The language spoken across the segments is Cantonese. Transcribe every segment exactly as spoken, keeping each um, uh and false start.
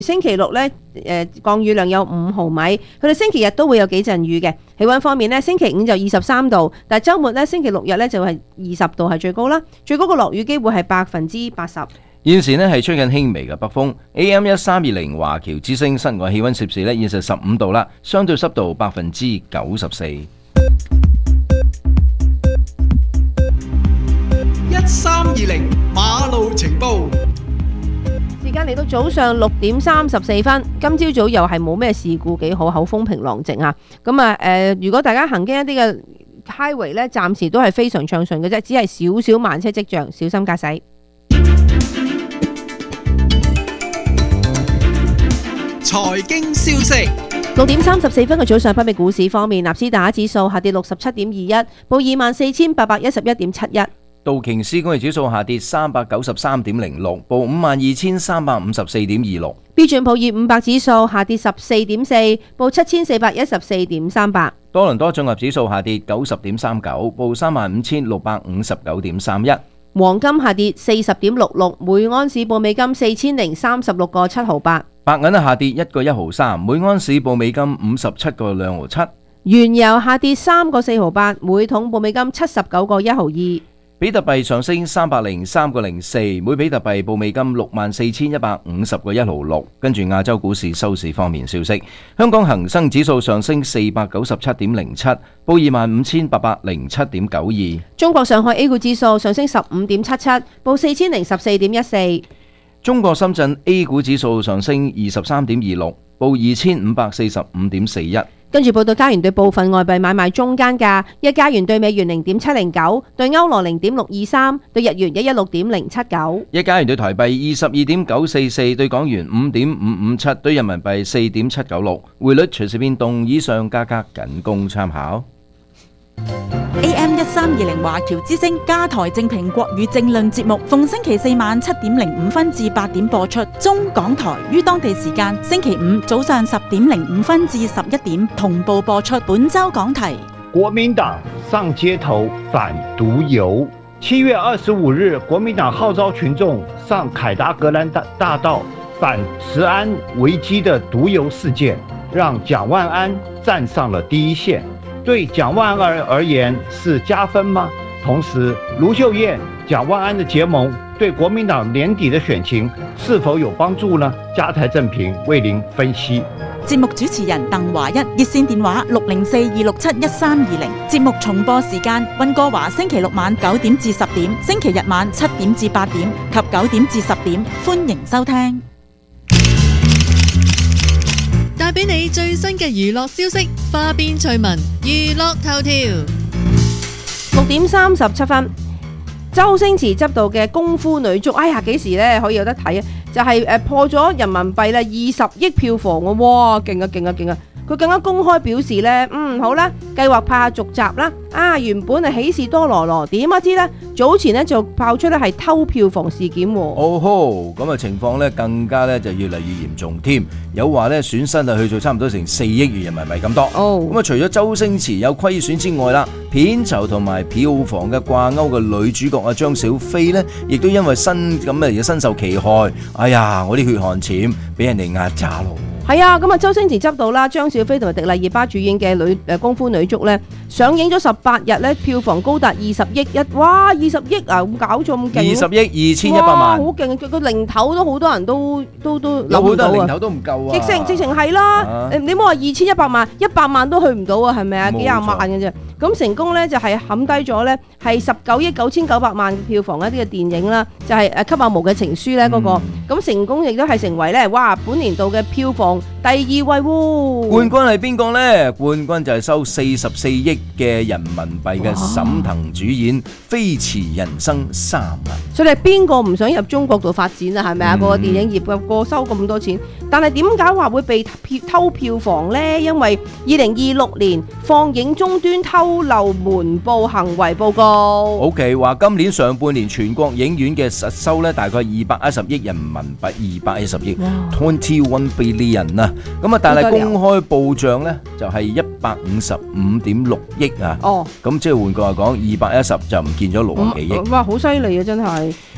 星期六咧，誒降雨量有五毫米。佢哋星期日都會有幾陣雨嘅。氣溫方面咧，星期五就二十三度，但係週末咧，星期六日咧就係二十度係最高啦。最高嘅落雨機會係百分之八十。 現時呢係吹緊輕微嘅北風 ，A M 一三二零華僑之聲室外氣溫攝氏呢現時十五度啦，相對濕度百分之九十四。一三二零馬路情報。 時間嚟到早上六點三十四分，今朝早又係冇咩事故，幾好，口風平浪靜啊！咁啊誒，如果大家行經一啲嘅 highway 咧，暫時都係非常暢順嘅啫，只係少少慢車跡象，小心駕駛。 財經消息。 六點三十四分嘅早上，北美股市方面，納斯達克指數下跌六十七點二一，報二萬四千八百一十一點七一。 道瓊斯工業指數下跌三百九十三點零六，報五萬二千三百五十四點二六。 標準普爾五百指數下跌十四點四，報七千四百一十四點三八。 多倫多綜合指數下跌九十點三九，報三萬五千六百五十九點三一。 黃金下跌四十點六六，每安士報美金四千零三十六個七毫八。 白銀下跌一個一毫三，每安士報美金五十七個兩毫七。 原油下跌三個四毫八，每桶報美金七十九個一毫二。 比特幣上升三百零三個零四，每比特幣報美金六萬四千一百五十個一毫六。跟住亞洲股市收市方面消息，香港恒生指數上升四百九十七點零七，報二萬五千八百零七點九二。 中國上海 A 股指數上升十五點七七，報四千零十四點一四。 中國深圳 A 股指數上升二十三點二六，報二千五百四十五點四一。 跟住報道，加元對部分外幣買賣中間價：一加元對美元零點七零九，對歐羅零點六二三，對日元一一六點零七九。 一加元對台幣二十二點九四四，對港元五點五五七，對人民幣四點七九六。匯率隨時變動，以上價格僅供參考。 A M 一三二零華僑之聲加台正評國語政論節目，逢星期四晚七點零五分至八點播出。中港台於當地時間星期五早上十點零五分至十一點同步播出。本周講題： 國民黨上街頭反毒遊。七月二十五日，國民黨號召群眾上凱達格蘭大道反食安危機的毒遊事件，讓蔣萬安站上了第一線。對蔣萬安而言是加分嗎？同時，盧秀燕、蔣萬安的結盟對國民黨年底的選情是否有幫助呢？加台正評為您分析。 節目主持人鄧華一，熱線電話六零四二六七一三二零。節目重播時間：溫哥華星期六晚九點至十點，星期日晚七點至八點及九點至十點。歡迎收聽。 帶俾你最新嘅娛樂消息，花邊趣聞，娛樂頭條。 六點三十七分，周星馳執導嘅《功夫女足》，哎呀，幾時咧可以有得睇啊？就係、是、誒破咗人民幣咧二十億票房喎，哇，勁啊勁啊勁啊！佢更加公開表示咧，嗯好啦，計劃拍下續集啦。啊，原本係喜事多羅羅，點不知咧早前咧就爆出咧係偷票房事件喎。 哦吼，咁啊情況咧更加咧就越嚟越嚴重添，有話咧損失啊去到差唔多成四億元人民幣咁多。哦，咁啊除咗周星馳有虧損之外啦，片酬同埋票房嘅掛鈎嘅女主角啊張小斐咧，亦都因為身咁啊而身受其害。哎呀，我啲血汗錢俾人哋壓榨咯。 係啊，咁啊周星馳執導啦，張小斐同埋迪麗熱巴主演嘅女誒功夫女足咧，上映咗十八日咧，票房高達二十億一，哇！二十億啊，咁搞咗咁勁，二十億二千一百萬， 好勁！佢個零頭都好多人都都都有好多人零頭都唔夠啊！ 直情直情係啦，啊、你唔好話二千一百萬，一百萬都去唔到啊，係咪啊？幾廿萬嘅啫，咁成功咧就係冚低咗咧，係十九億九千九百萬票房一啲嘅電影啦，就係誒《給阿毛嘅情書》咧嗰個，咁、嗯、成功亦都係成為咧，哇！本年度嘅票房第二位喎， 冠軍係邊個呢？冠軍就係收四十四億嘅人民幣嘅沈騰主演《飛馳人生三》啊！ 所以你邊個唔想入中國度發展啊？係咪啊？個、嗯、電影業個收咁多錢，但係點解話會被票偷票房呢？因為二零二六年放映終端偷漏瞞報行為報告。 OK， 話今年上半年全國影院嘅實收呢，大概二百一十億人民幣，二百一十億 ，twenty one billion 啊！咁啊，但係公開報賬呢，就係一百五十五點六億啊！哦，咁即係換句話講，二百一十就唔見咗六十幾億。 哇，好犀利啊，真係！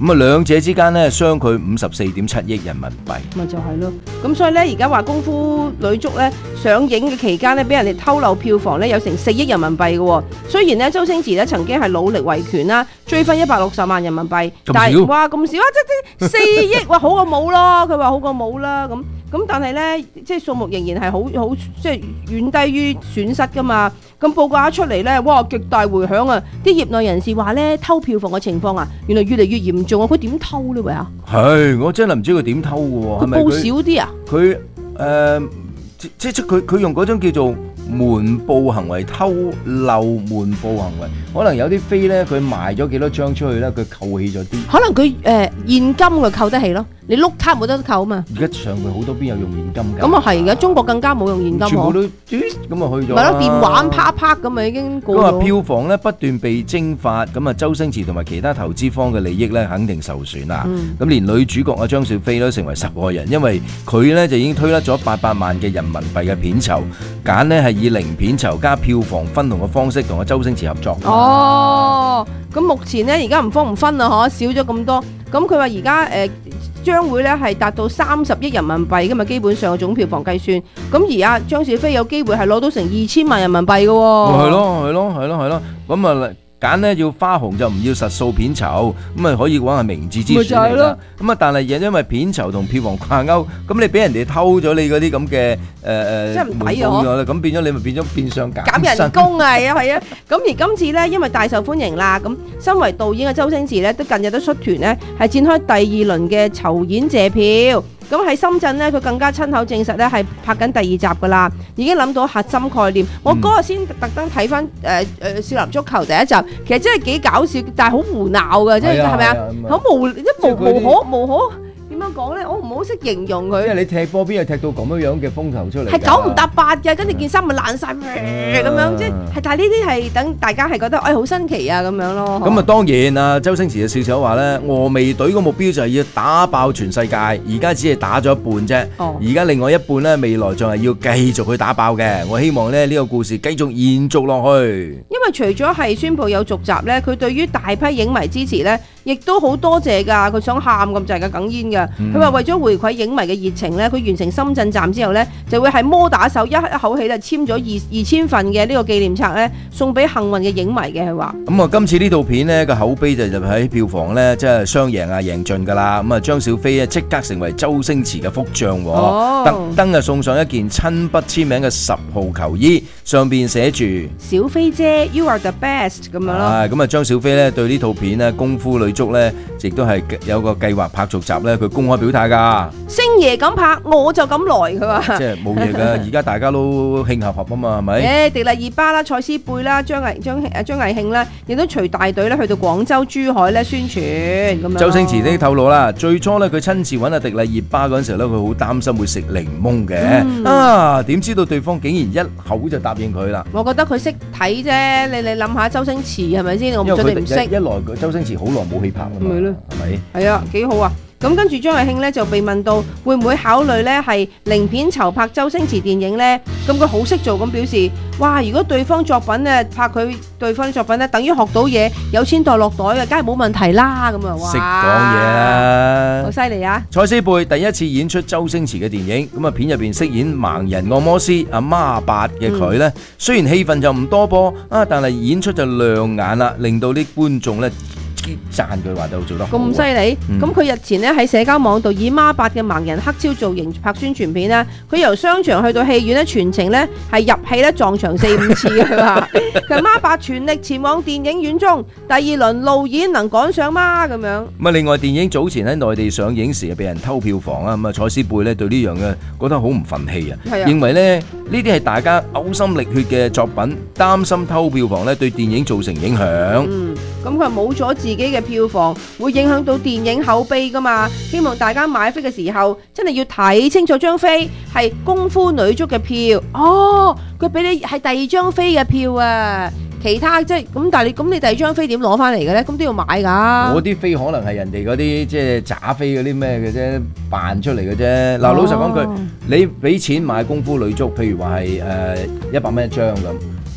咁啊兩者之間呢，相距五十四點七億人民幣。 咪就係咯，咁所以咧而家話功夫女足咧上映嘅期間咧，俾人哋偷漏票房咧有成四億人民幣嘅喎。雖然咧周星馳咧曾經係努力維權啦，追分一百六十萬人民幣，但係哇咁少啊，即係四億，哇好過冇咯，佢話好過冇啦咁。咁但係咧，即係數目仍然係好好，即係遠低於損失噶嘛。咁報告一出嚟咧，哇極大迴響啊！啲業內人士話咧，偷票房嘅情況啊，原來越嚟越嚴重啊！佢點偷咧？喂啊！ 係，我真係唔知佢點偷嘅喎。 佢報少啲啊？ 佢誒即即即佢佢用嗰種叫做瞞報行為，偷漏瞞報行為，可能有啲飛咧，佢賣咗幾多張出去咧，佢扣起咗啲。 可能佢誒、呃、現金佢扣得起咯，你碌卡冇得扣啊嘛。 而家上佢好多邊有用現金㗎？ 咁啊係，而家中國更加冇用現金， 全部都咁啊去咗。 咪咯，電話啪啪咁啊已經過咗。 佢話票房咧不斷被蒸發，咁啊周星馳同埋其他投資方嘅利益咧肯定受損啦。咁、嗯、連女主角啊張小斐都成為受害人，因為佢咧就已經推甩咗八百萬嘅人民幣嘅片酬，揀呢係以零片酬加票房分紅嘅方式同阿周星馳合作。 哦，咁目前咧而家唔分唔分啊，嗬，少咗咁多。咁佢話而家誒將會咧係達到三十億人民幣㗎嘛，基本上嘅總票房計算。咁而家張小斐有機會係攞到成二千萬人民幣嘅喎。 係咯係咯係咯係咯，咁啊揀呢要花紅就唔要實數片酬，咁啊可以講係明智之選嚟啦。咁啊但係因為片酬同票房掛鈎，咁你俾人哋偷咗你嗰啲咁嘅誒誒， 真係唔抵啊！ 咁變咗你咪變咗變相減減人工啊，係啊係啊。咁而今次咧，因為大受歡迎啦，咁身為導演嘅周星馳咧，都近日都出團咧，係展開第二輪嘅籌演謝票。咁喺深圳咧，佢更加親口證實咧係拍緊第二集噶啦，已經諗到核心概念。我嗰日先特登睇翻誒誒少林足球第一集，其實真係幾搞笑，但係好胡鬧嘅，即係係咪啊？好無一無無可無可。點樣講咧？我唔好識形容佢。 因為你踢波邊有踢到咁樣樣嘅風頭出嚟？ 係九唔搭八嘅，跟住件衫咪爛晒咁樣，即係。但係呢啲係等大家係覺得誒好新奇啊咁樣咯。咁啊當然啊，周星馳嘅笑笑話咧，峨眉隊個目標就係要打爆全世界，而家只係打咗一半啫。哦。而家另外一半咧，未來仲係要繼續去打爆嘅。我希望咧呢個故事繼續延續落去。因為除咗係宣布有續集咧，佢對於大批影迷支持咧，亦都好多謝㗎。佢想喊咁滯嘅哽咽㗎。佢話、嗯、為咗回饋影迷嘅熱情咧，佢完成深圳站之後咧，就會係摩打手一一口氣咧簽咗二二千份嘅呢個紀念冊咧，送俾幸運嘅影迷嘅。佢話咁啊，今次呢套片呢個口碑就入喺票房咧，即係雙贏啊，贏盡㗎啦。咁啊，張小斐啊即刻成為周星馳嘅福將，哦、特登啊送上一件親筆簽名嘅十號球衣，上邊寫住小斐姐 ，You are the best 咁樣咯。係咁啊，張小斐咧對呢套片咧《功夫女足》咧，亦都係有個計劃拍續集咧，佢公開表態噶，星爺咁拍我就咁來，佢話即係冇嘢噶，而家大家都慶合合啊嘛，係咪？誒，迪麗熱巴啦、蔡思貝啦、張藝張誒張藝興啦，亦都隨大隊咧去到廣州、珠海咧宣傳咁樣。周星馳呢透露啦，最初咧佢親自揾阿迪麗熱巴嗰陣時候咧，佢好擔心會食檸檬嘅，嗯、啊，點知道對方竟然一口就答應佢啦。我覺得佢識睇啫，你你諗下周星馳係咪先？我唔準你唔識。一來周星馳好耐冇戲拍啦嘛，係咪？係啊，幾好啊！咁跟住張藝興咧就被問到會唔會考慮咧係零片酬拍周星馳電影咧？咁佢好識做咁表示，哇！如果對方作品咧拍佢對方啲作品咧，等於學到嘢，有錢袋落袋嘅，梗係冇問題啦！咁啊，哇！識講嘢啦，好犀利啊！蔡思貝第一次演出周星馳嘅電影，咁啊片入邊飾演盲人按摩師阿媽八嘅佢咧，嗯、雖然戲份就唔多噃啊，但係演出就亮眼啦，令到啲觀眾咧。讚佢話到做得好咁犀利，咁佢、嗯、日前咧喺社交網度以孖八嘅盲人黑超造型拍宣傳片啦，佢由商場去到戲院咧，全程咧係入戲咧撞牆四五次嘅，佢話佢孖八全力前往電影院中，第二輪路演能趕上嗎？咁樣咁啊！另外電影早前喺內地上映時啊，被人偷票房啊，咁啊蔡思貝咧對呢樣嘅覺得好唔憤氣啊，認為咧呢啲係大家嘔心瀝血嘅作品，擔心偷票房咧對電影造成影響。嗯，咁佢冇咗自己嘅票房，會影響到電影口碑噶嘛？希望大家買飛嘅時候，真係要睇清楚張飛係功夫女足嘅票。哦，佢俾你係第二張飛嘅票啊！其他即係咁，但係你咁你第二張飛點攞翻嚟嘅咧？咁都要買噶。嗰啲飛可能係人哋嗰啲即係假飛嗰啲咩嘅啫，扮出嚟嘅啫。嗱，老實講句，你俾錢買功夫女足，譬如話係誒一百蚊一張咁。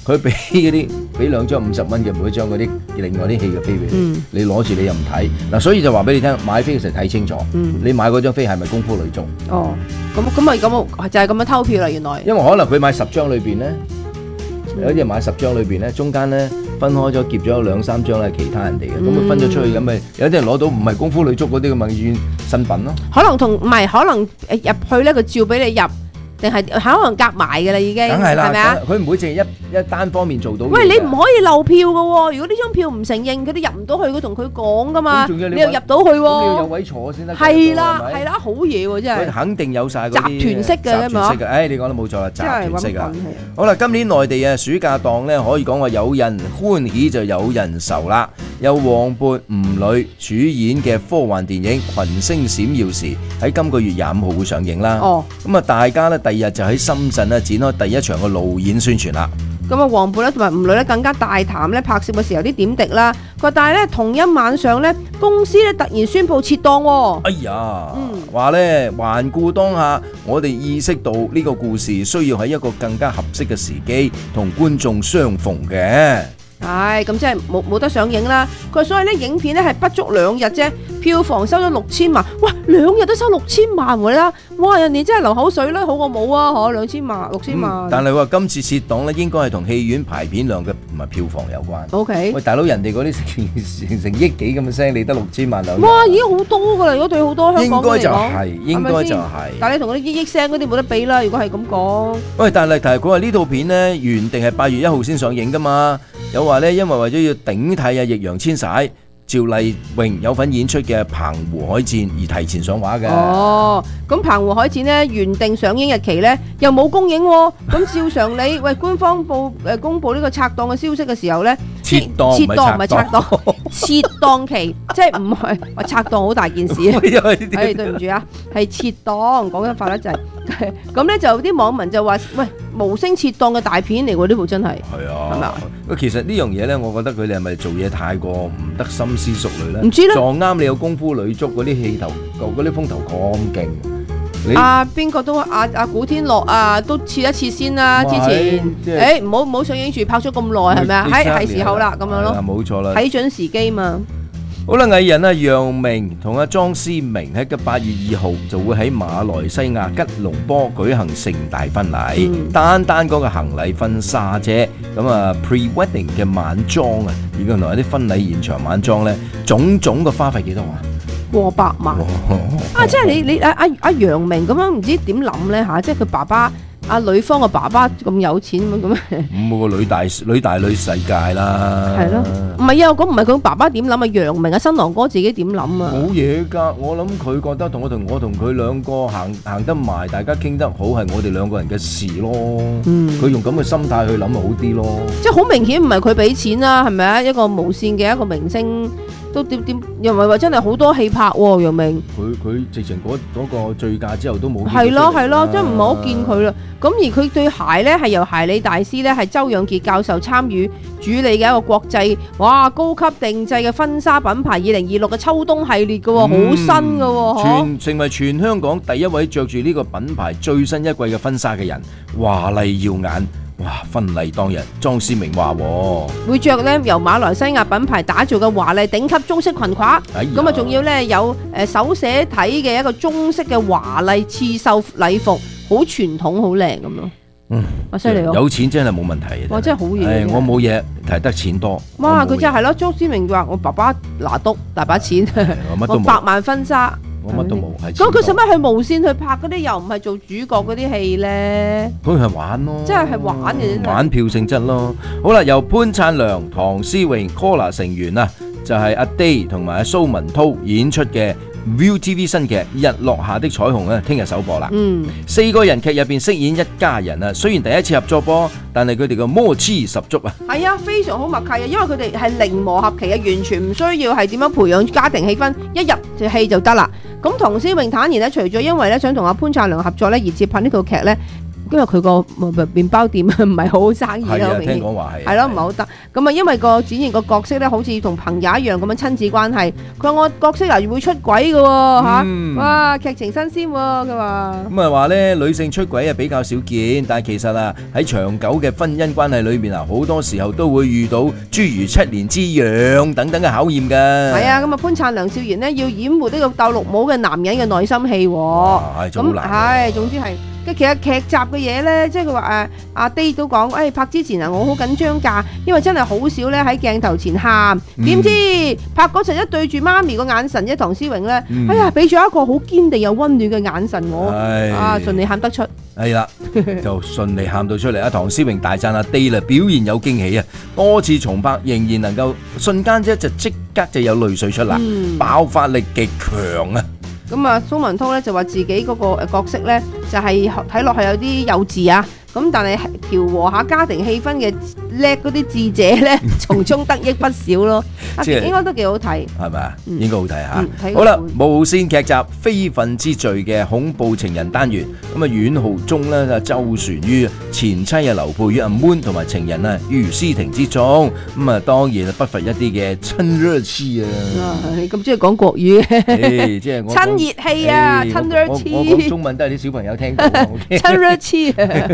佢俾嗰啲俾兩張五十蚊嘅每一張嗰啲另外啲戲嘅飛俾你， 嗯你攞住你又唔睇嗱，所以就話俾你聽，買飛嘅時候睇清楚， 嗯你買嗰張飛係咪功夫女足？ 哦，咁咁咪咁就係咁樣偷票啦，原來。 因為可能佢買十張裏邊咧，有啲人買十張裏邊咧，中間咧分開咗夾咗兩三張係其他人哋嘅，咁佢、 嗯分咗出去咁咪有啲人攞到唔係功夫女足嗰啲嘅咪算新品咯。 可能同唔係，可能誒入去咧，佢照俾你入，定係可能夾埋嘅啦已經， 梗係啦， 係咪啊？ 佢唔會淨係一一單方面做到嘢㗎。 喂，你唔可以漏票嘅喎，如果呢張票唔承認，佢哋入唔到去，佢同佢講噶嘛， 咁仲要你你又入到去咁你要有喎。 位坐先得㗎。 係啦係咪係啦，好嘢喎真佢係。 肯定有晒嗰啲集團式嘅集團式嘅，誒你講得冇錯啦，集真係團式啊揾笨。係好啦，今年內地嘅暑假檔咧，可以講話有人歡喜就有人愁啦。由黃渤、吳磊主演嘅科幻電影《群星閃耀時》喺今個月廿五號會上映啦。 哦， 咁啊，大家咧第二日就喺深圳咧展開第一場嘅路演宣傳啦。 咁啊，黃渤咧同埋吳磊咧更加大談咧拍攝嘅時候啲點滴啦。佢話但係咧同一晚上咧，公司咧突然宣布撤檔喎。 哎呀嗯， 話咧環顧當下，我哋意識到呢個故事需要喺一個更加合適嘅時機同觀眾相逢嘅。 唉，咁即係冇冇得上映啦。佢話所以咧影片咧係不足兩日啫，票房收咗六千萬。哇，兩日都收六千萬喎啦！哇，人哋真係流口水啦，好過冇啊，嗬，兩千萬、六千萬。 嗯但係話今次撤檔咧，應該係同戲院排片量嘅同埋票房有關。 O K。 喂，大佬，人哋嗰啲成成成億幾咁嘅聲，你得六千萬兩日？ 哇，已經好多噶啦！如果對好多香應港人嚟講， 該就係，應該就係咪先係。 但係你同嗰啲億億聲嗰啲冇得比啦。如果係咁講， 喂，但係但係佢話呢套片呢，原定係八月一號先上映噶嘛，有話呢，因為為咗要頂替啊易烊千璽、趙麗穎有份演出嘅《澎湖海戰》而提前上畫嘅。 哦，咁《澎湖海戰》呢，原定上映日期呢，又冇公映喎。咁照常理，喂，官方報誒公佈呢個拆檔嘅消息嘅時候呢， 撤檔撤檔唔係拆檔， 檔，撤檔期，即係唔係話拆檔好大件事啊！誒，對唔住啊，係撤檔，講緊法律就係咁咧，就啲網民就話：喂，無聲撤檔嘅大片嚟喎，呢部真係。 係啊， 係咪啊？ 喂，其實呢樣嘢咧，我覺得佢哋係咪做嘢太過唔得深思熟慮咧？ 唔知咧撞啱你有功夫女足嗰啲氣頭，嗰啲風頭咁勁，你啊，邊個都阿阿古天樂啊，都撤一撤先啦。之前即係誒唔好唔好上映住，拍咗咁耐係咪啊？係係時候啦，咁樣係啦咯， 冇錯啦。 睇準時機嘛。 好啦，藝人啊，楊明同阿莊思明喺嘅八月二號就會喺馬來西亞吉隆坡舉行盛大婚禮， 嗯單單嗰個行禮婚紗啫，咁啊 pre-wedding 嘅晚裝啊，而家同埋啲婚禮現場晚裝咧，總總嘅花費幾多啊？ 過百萬啊！即係你你阿阿阿楊明咁樣唔知點諗咧嚇，即係佢爸爸阿女方嘅爸爸咁有錢咁咁， 咁個女大女大女世界啦， 係咯，唔係啊，咁唔係佢爸爸點諗啊？楊明啊，新郎哥自己點諗啊？ 冇嘢㗎，我諗佢覺得同我同我同佢兩個行行得埋，大家傾得好係我哋兩個人嘅事咯。 嗯佢用咁嘅心態去諗咪好啲咯。 即係好明顯唔係佢俾錢啦，係咪啊？一個無線嘅一個明星都點點，又唔係話真係好多戲拍喎，楊明。 佢佢直情嗰嗰個醉駕之後都冇見佢係咯出嚟係咯， 啦即係唔係好見佢啦。咁而佢對鞋咧係由鞋理大師咧係周仰傑教授參與主理嘅一個國際哇高級定製嘅婚紗品牌二零二六嘅秋冬系列嘅喎，好新嘅喎，嗬全成為全香港第一位着住呢個品牌最新一季嘅婚紗嘅人，華麗耀眼。哇！婚禮當日，莊思明話喎， 會着咧由馬來西亞品牌打造嘅華麗頂級中式裙褂， 哎呀咁啊仲要咧有誒手寫體嘅一個中式嘅華麗刺繡禮服，好傳統好靚咁咯。 嗯， 啊犀利喎！ 有錢真係冇問題嘅。 哇真係好嘢唉真係我冇嘢，係得錢多。 哇！ 我冇嘢佢真係咯，莊思明話我爸爸拿督大把錢， 我乜都冇我百萬婚紗。 我乜都冇，係咁佢使錢乜去無線去拍嗰啲又唔係做主角嗰啲戲咧？ 多佢係玩咯， 即係係玩嘅啫真係玩票性質咯。好啦，由潘燦良、唐詩詠、Collar 成員啊，就係阿 Day 同埋阿蘇文濤演出嘅 Viu T V 新劇《日落下的彩虹》咧，聽日首播啦。 嗯， 四個人劇入邊飾演一家人啊，雖然第一次合作波，但係佢哋嘅默契十足啊。 係啊，非常好默契啊，因為佢哋係零磨合期啊，完全唔需要係點樣培養家庭氣氛，一入就戲就得啦。咁唐詩詠坦言咧，除咗因為咧想同阿潘燦良合作咧而接拍呢套劇咧， 因為佢個麵包店唔係好好生意咯， 係啊，聽講話係。 係咯，唔係好得。咁啊，因為個展現個角色咧，好似同朋友一樣咁樣親子關係。佢話我角色啊會出軌嘅喎嚇， 嗯哇劇情新鮮喎，佢話。 咁啊話咧，女性出軌啊比較少見，但係其實啊喺長久嘅婚姻關係裏面啊，好多時候都會遇到諸如七年之癢等等嘅考驗㗎。 係啊，咁啊潘燦良少爺呢要掩護呢個鬥綠帽嘅男人嘅內心戲喎。 哇，真係好難啊。 係，總之係。其實劇集嘅嘢咧，即係佢話誒阿 Day 都講，誒、哎、拍之前啊，我好緊張㗎，因為真係好少咧喺鏡頭前喊。點、嗯、知拍嗰陣一對住媽咪個眼神，即唐詩詠咧，嗯、哎呀，俾咗一個好堅定又温暖嘅眼神我， 哎、 啊順利喊得出。 係啦，就順利喊到出嚟。阿唐詩詠大讚阿 Day 啦，表現有驚喜啊！多次重拍仍然能夠瞬間啫就即刻就有淚水出啦，嗯、爆發力極強啊！ 咁啊，蘇文濤咧就話自己嗰個角色咧就係睇落去有啲幼稚啊，咁但係調和下家庭氣氛嘅叻嗰啲智者咧，從中得益不少咯。即係應該都幾好睇， 係咪啊？應該好睇嚇。 嗯、 好啦，無線劇集《非分之罪》嘅恐怖情人單元，咁啊阮浩中咧就周旋於前妻啊劉佩於阿 Moon 同埋情人啊于思婷之中，咁啊當然不乏一啲嘅親熱戲啊。 你咁中意講國語嘅？ 即係我親熱戲啊，親熱戲。 我講中文都係啲小朋友聽到。 親熱戲。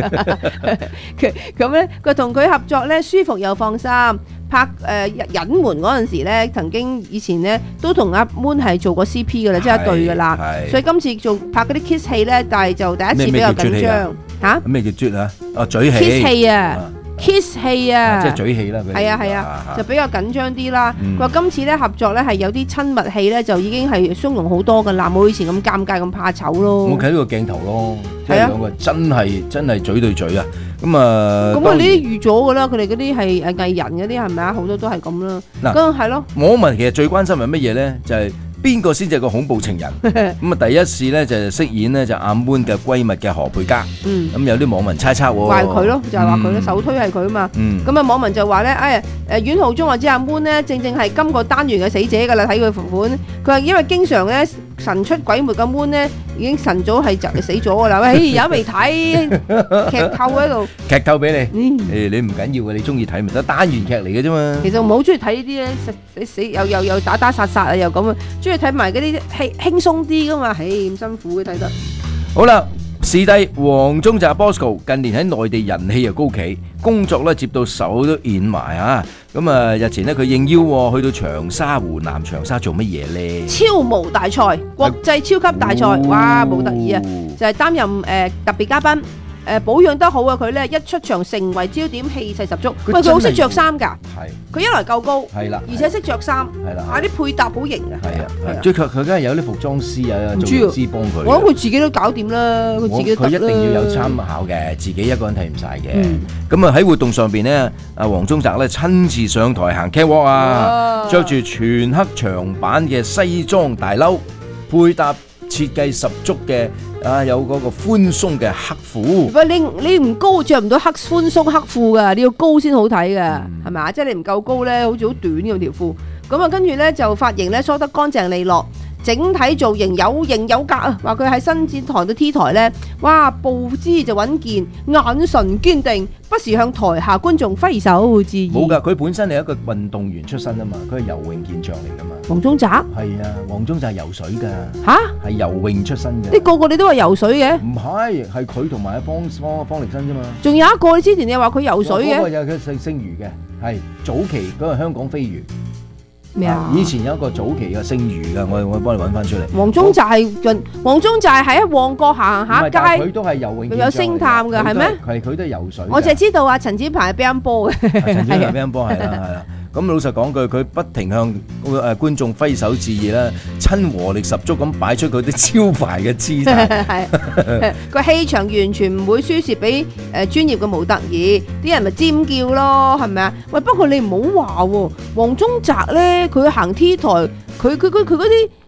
咁咧，佢同佢合作咧，舒服又放心。拍誒隱瞞嗰陣時咧，曾經以前咧都同阿 Moon 係做過 C P 噶啦，即係一對噶啦。所以今次做拍嗰啲 kiss 戲咧，但係就第一次比較緊張嚇。 咩叫啜啊？哦，嘴戲。 kiss 戲啊 ，kiss 戲啊， 即係嘴戲啦。 係啊係啊，就比較緊張啲啦。佢話今次咧合作咧係有啲親密戲咧，就已經係鬆容好多噶啦，冇以前咁尷尬咁怕醜咯。 我睇到個鏡頭咯，即係兩個真係真係嘴對嘴啊！咁啊， 咁啊呢啲預咗噶啦，佢哋嗰啲係誒藝人嗰啲係咪啊？好多都係咁啦。嗱，咁係咯。 網民其實最關心係乜嘢咧？就係邊個先至係個恐怖情人？咁啊，第一試咧就係飾演咧就阿 Moon 嘅閨蜜嘅何佩嘉。嗯。咁有啲網民猜測喎。 怪佢咯，就係話佢咧首推係佢啊嘛。嗯。咁啊，網民就話咧，哎誒阮浩中或者阿 Moon 咧，正正係今個單元嘅死者噶啦，睇佢款款。佢話因為經常咧神出鬼沒嘅 Moon 咧，已經晨早係就嚟死咗噶啦。喂，而家未睇劇透喺度。 劇透俾你。誒，你唔緊要嘅，你中意睇咪得，單元劇嚟嘅啫嘛。 其實我好中意睇呢啲咧，死死又又又打打殺殺啊，又咁啊，中意睇埋嗰啲輕輕鬆啲噶嘛，唉咁辛苦嘅睇得。好啦，視帝黃宗澤 Bosco 近年喺內地人氣又高企，工作咧接到手都軟埋啊！咁啊，日前咧佢應邀去到長沙湖南長沙做乜嘢咧？ 超模大賽，國際超級大賽，哇，冇得意啊！就係擔任誒特別嘉賓。誒保養得好啊！佢咧一出場成為焦點，氣勢十足。喂，佢好識着衫㗎。係。佢一來夠高。係啦。而且識着衫。係啦。啊啲配搭好型㗎。係啊。最佢佢梗係有啲服裝師啊，做師幫佢。我諗佢自己都搞掂啦，佢自己得啦。佢一定要有參考嘅，自己一個人睇唔晒嘅。咁啊喺活動上邊咧，阿黃宗澤咧親自上台行 catwalk 啊，着住全黑長版嘅西裝大褸，配搭設計十足嘅。啊！有嗰個寬鬆嘅黑褲，喂，你你唔高着唔到黑寬鬆黑褲噶，你要高先好睇噶，係咪啊？即係你唔夠高咧，好似好短咁條褲。咁啊，跟住咧就髮型咧梳得乾淨利落，整體造型有型有格啊！話佢喺伸展台到 T 台咧，哇，步姿就穩健，眼神堅定，不時向台下觀眾揮手致意。冇噶，佢本身係一個運動員出身啊嘛，佢係游泳健將嚟噶嘛。黃宗澤係啊，黃宗澤係游水噶吓，係游泳出身嘅。啲個個你都話游水嘅？唔係，係佢同埋阿方方方力申啫嘛。仲有一個，你之前你又話佢游水嘅？嗰個有佢姓姓余嘅，係早期嗰個香港飛魚。咩啊？以前有一個早期嘅姓余噶，我我幫你揾翻出嚟。黃宗澤係黃宗澤係喺旺角行下街，佢都係游泳，佢有星探噶，係咩？係佢都係游水。我淨係知道啊，陳展鵬係乒乓波嘅。陳展鵬係乒乓波係啦係啦。咁老實講句，佢不停向誒觀眾揮手致意啦，親和力十足咁擺出佢啲超牌嘅姿態。係個氣場完全唔會輸蝕俾誒專業嘅模特兒，啲人咪尖叫咯，係咪啊？喂，不過你唔好話喎，黃宗澤咧，佢行 T 台，佢佢佢佢嗰啲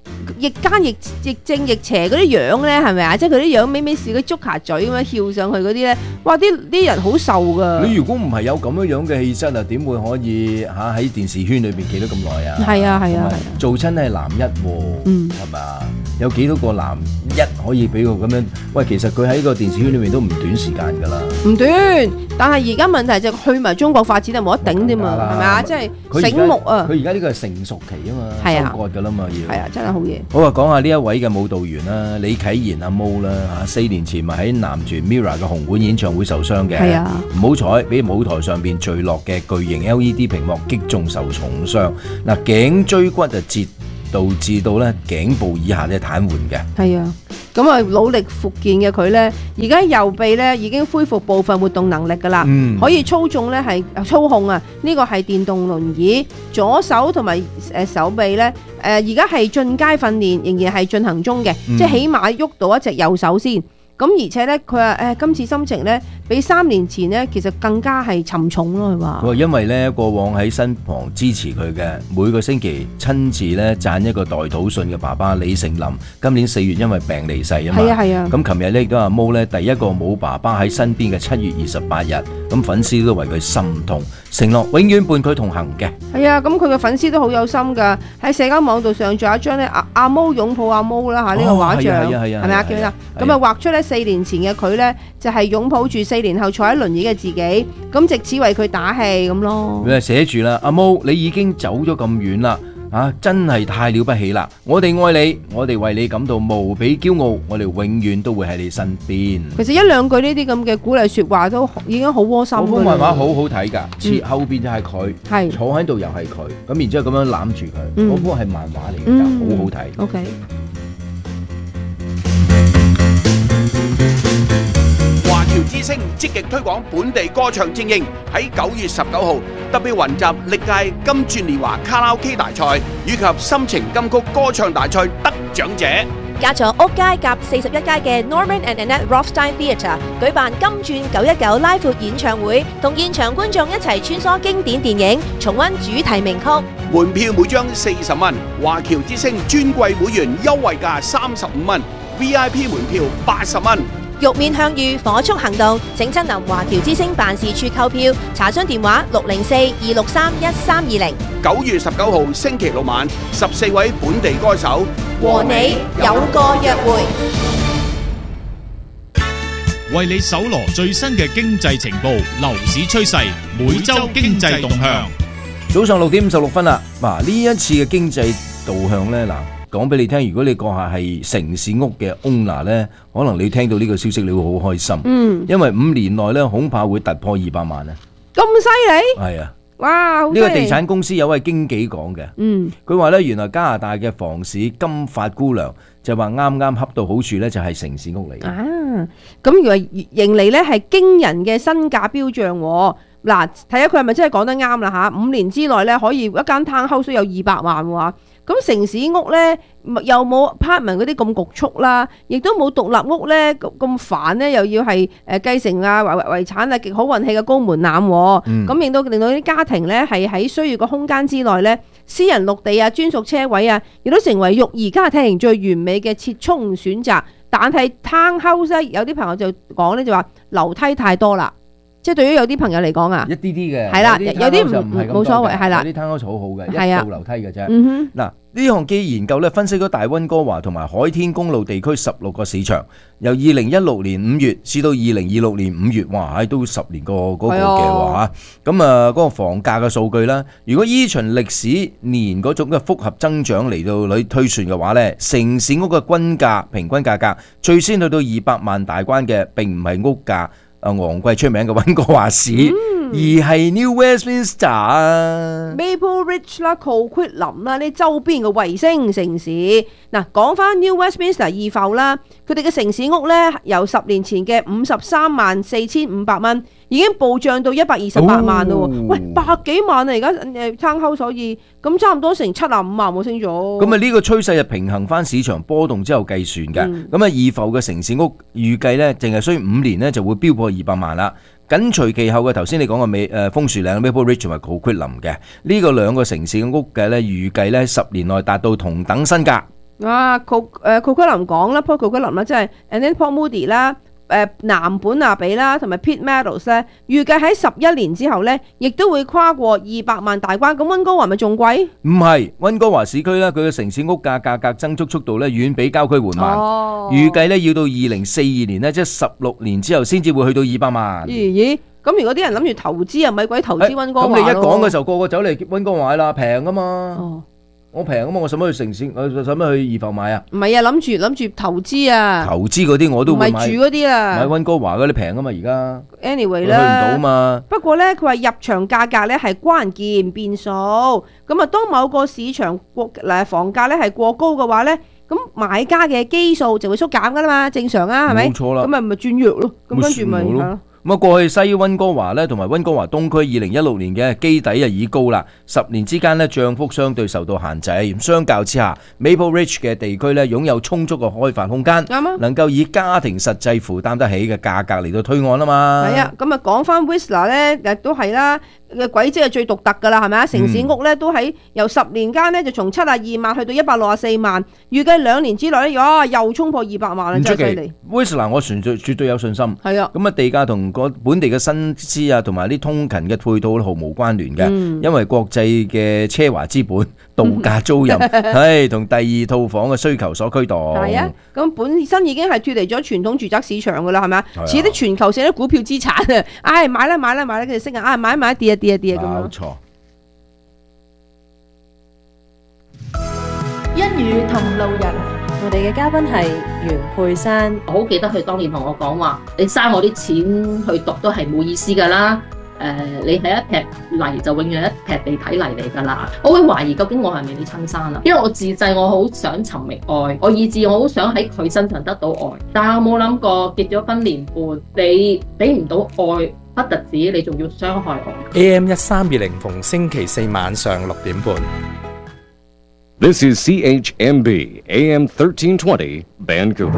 亦奸亦亦正亦邪嗰啲樣咧，係咪啊？即係佢啲樣美美笑，嗰竹卡嘴咁樣翹上去嗰啲咧，哇！啲啲人好瘦噶。 你如果唔係有咁樣樣嘅氣質啊，點會可以嚇喺電視圈裏邊企得咁耐啊？ 係啊係啊係啊！ 做親係男一喎， 嗯， 係咪啊？有幾多個男一可以俾佢咁樣？喂，其實佢喺個電視圈裏面都唔短時間㗎啦。唔短，但係而家問題就去埋中國發展就冇得頂添嘛，係咪啊？即係醒目啊！ 佢而家呢個係成熟期啊嘛，收割㗎啦嘛要。 係啊，真係好嘢。 好啊，講下呢一位嘅舞蹈員啦，李啟賢阿毛啦嚇，四年前咪喺男團 Mirror 嘅紅館演唱會受傷嘅， 係啊， 唔好彩俾舞台上邊墜落嘅巨型 L E D 屏幕擊中受重傷，嗱頸椎骨就折，導致到咧頸部以下咧癱瘓嘅。係啊， 咁啊努力復健嘅佢咧，而家右臂咧已經恢復部分活動能力㗎啦，嗯、可以操縱咧係操控啊，呢、這個係電動輪椅，左手同埋誒手臂咧誒而家係進階訓練，仍然係進行中嘅，嗯、即係起碼喐到一隻右手先。咁而且咧，佢話誒今次心情咧，比三年前咧，其實更加係沉重咯。佢話， 佢話因為咧過往喺身旁支持佢嘅，每個星期親自咧讚一個代禱信嘅爸爸李成林，今年四月因為病離世啊嘛。係啊係啊。咁琴日咧亦都阿毛咧第一個冇爸爸喺身邊嘅七月二十八日，咁粉絲都為佢心痛，承諾永遠伴佢同行嘅。係啊，咁佢嘅粉絲都好有心㗎，喺社交網度上仲有一張咧阿阿毛擁抱阿毛啦嚇呢個畫像，係咪啊？記唔記得？咁啊畫出咧。四年前嘅佢呢，就係、是、擁抱住四年後坐喺輪椅嘅自己，咁藉此為佢打氣咁咯。佢係寫住啦，阿毛你已經走咗咁遠啦，啊真係太了不起啦！我哋愛你，我哋為你感到無比驕傲，我哋永遠都會喺你身邊。其實一兩句呢啲咁嘅鼓勵說話都已經好窩心。嗰幅漫畫好好睇㗎，切、嗯、後邊就係佢，係坐喺度又係佢，咁然之後咁樣攬住佢，嗰幅係漫畫嚟㗎，好、嗯、好睇。OK。 華僑之聲積極推廣本地歌唱精英，喺九月十九號特別雲集歷屆金鑽年華卡拉 OK 大賽以及心情金曲歌唱大賽得獎者。 加座屋街夾四十一街嘅 Norman and Annette Rothstein Theatre 舉辦金鑽九一九拉闊演唱會，同現場觀眾一齊穿梭經典電影，重溫主題名曲。 門票每張四十蚊，華僑之聲尊貴會員優惠價三十五蚊 ，V I P 門票八十蚊。 玉面向隅，火速行動，請親臨華僑之聲辦事處購票，查詢電話六零四二六三一三二零。 九月十九號星期六晚，十四位本地歌手和你有個約會， 為你搜羅最新嘅經濟情報、樓市趨勢、每周經濟動向。 早上六點五十六分啦，嗱呢一次嘅經濟導向呢，嗱。講俾你聽，如果你閣下係城市屋嘅 owner 咧，可能你聽到呢個消息你會好開心，嗯，因為五年內咧恐怕會突破二百萬啊！咁犀利？係啊！哇！呢個地產公司有位經紀講嘅，嗯，佢話咧原來加拿大嘅房市金髮姑娘就話啱啱恰到好處咧，就係城市屋嚟嘅。啊，咁原來迎嚟咧係驚人嘅身價標漲喎。嗱，睇下佢係咪真係講得啱啦嚇？五年之內咧可以一間 townhouse 有二百萬喎。咁城市屋咧又冇 apartment 嗰啲咁局促啦，亦都冇獨立屋咧咁煩咧，又要係誒繼承啊遺遺產啊極好運氣嘅高門檻，咁令到令到啲家庭咧係喺需要個空間之內咧，私人綠地啊、專屬車位啊，亦都成為育兒家庭最完美嘅折衷選擇。但係 townhouse 有啲朋友就講咧就話樓梯太多啦。即係對於有啲朋友嚟講啊，一啲啲嘅，係啦，有啲唔冇所謂，係啦，有啲 townhouse好好嘅，一道樓梯嘅啫。嗱，呢項嘅研究咧分析咗大溫哥華同埋海天公路地區十六個市場，由二零一六年五月至到二零二六年五月，哇，都十年個嗰個嘅話嚇。咁啊，嗰個房價嘅數據啦，如果依循歷史年嗰種嘅複合增長嚟到嚟推算嘅話咧，城市屋嘅均價平均價格最先去到二百萬大關嘅並唔係屋價啊昂貴出名嘅溫哥華市，嗯、而係 New Westminster 啊、Maple Ridge 啦、Coquitlam 啦呢周邊嘅衛星城市。嗱，講翻 New Westminster 二埠啦，佢哋嘅城市屋咧由十年前嘅五十三萬四千五百蚊，已經暴漲到一百二十八萬咯。哦、喂，百幾萬啊！而家誒 townhouse所以咁差唔多成七十五萬冇升咗。咁啊呢個趨勢係平衡翻市場波動之後計算嘅。咁啊、嗯、二埠嘅城市屋預計咧，淨係需五年咧就會飆破二百萬啦。緊隨其後嘅頭先你講嘅美誒楓樹嶺 Maple Ridge 同埋 Coquitlam 嘅呢個兩個城市嘅屋嘅咧，預計咧十年內達到同等身價。 啊，酷誒酷克林講啦 ，Paul 酷克林啦，即係 and then Paul Moody 啦。誒南本納比啦，同埋 Pete Meadows 咧，預計喺十一年之後咧，亦都會跨過二百萬大關。咁溫哥華咪仲貴？ 唔係，溫哥華市區咧，佢嘅城市屋價價格增速速度咧，遠比郊區緩慢。 哦， 預計咧要到二零四二年咧，即係十六年之後先至會去到二百萬。 咦咦，咁如果啲人諗住投資啊，咪鬼投資溫哥華咯？ 咁你一講嘅時候，個個走嚟溫哥華啦，平啊嘛。 哦。 我平啊嘛，我使乜去城市？我使乜去二埠買啊？ 唔係啊，諗住諗住投資啊。 投資嗰啲我都會買。 唔係住嗰啲啊。 買溫哥華嗰啲平啊嘛，而家。 anyway 啦。 去唔到嘛。 不過咧，佢話入場價格咧係關鍵變數。咁啊，當某個市場過嗱房價咧係過高嘅話咧，咁買家嘅基數就會縮減噶啦嘛，正常啊，係咪？ 冇錯啦。 咁咪咪轉弱咯。咁跟住咪係咯。 咁啊，過去西溫哥華咧同埋溫哥華東區二零一六年嘅基底啊已高啦，十年之間咧漲幅相對受到限制。相較之下 ，Maple Ridge 嘅地區咧擁有充足嘅開發空間， 啱啊， 能夠以家庭實際負擔得起嘅價格嚟到推案啊嘛。 係啊，咁啊講翻 Whistler 咧，亦都係啦。嘅軌跡係最獨特㗎啦，係咪啊？城市屋咧都喺由十年間咧就從七十二萬去到一百六十四萬，預計兩年之內咧，哇又衝破二百萬啦，真係犀利。 Whistler 我絕對絕對有信心。 係啊， 咁啊地價同個本地嘅薪資啊，同埋啲通勤嘅配套都毫無關聯嘅，嗯、因為國際嘅奢華資本、度假租賃，係同第二套房嘅需求所驅動。 係啊，咁本身已經係脫離咗傳統住宅市場㗎啦，係咪啊？似啲全球性啲股票資產啊，唉買啦買啦買啦，佢哋升啊，唉買一買一跌一跌一跌咁樣。 冇錯。 一語同路人，我哋嘅嘉賓係袁佩珊。 我好記得佢當年同我講話，你嘥我啲錢去讀都係冇意思㗎啦。誒、呃，你係一劈泥就永遠係一劈地體泥嚟㗎啦。我會懷疑究竟我係咪你親生啊？因為我自細我好想尋覓愛，我以至我好想喺佢身上得到愛，但係我冇諗過結咗婚年半，你俾唔到愛。不特止，你仲要傷害我。 A M 一三二零逢星期四晚上六點半。 This is C H M B A M thirteen twenty Vancouver。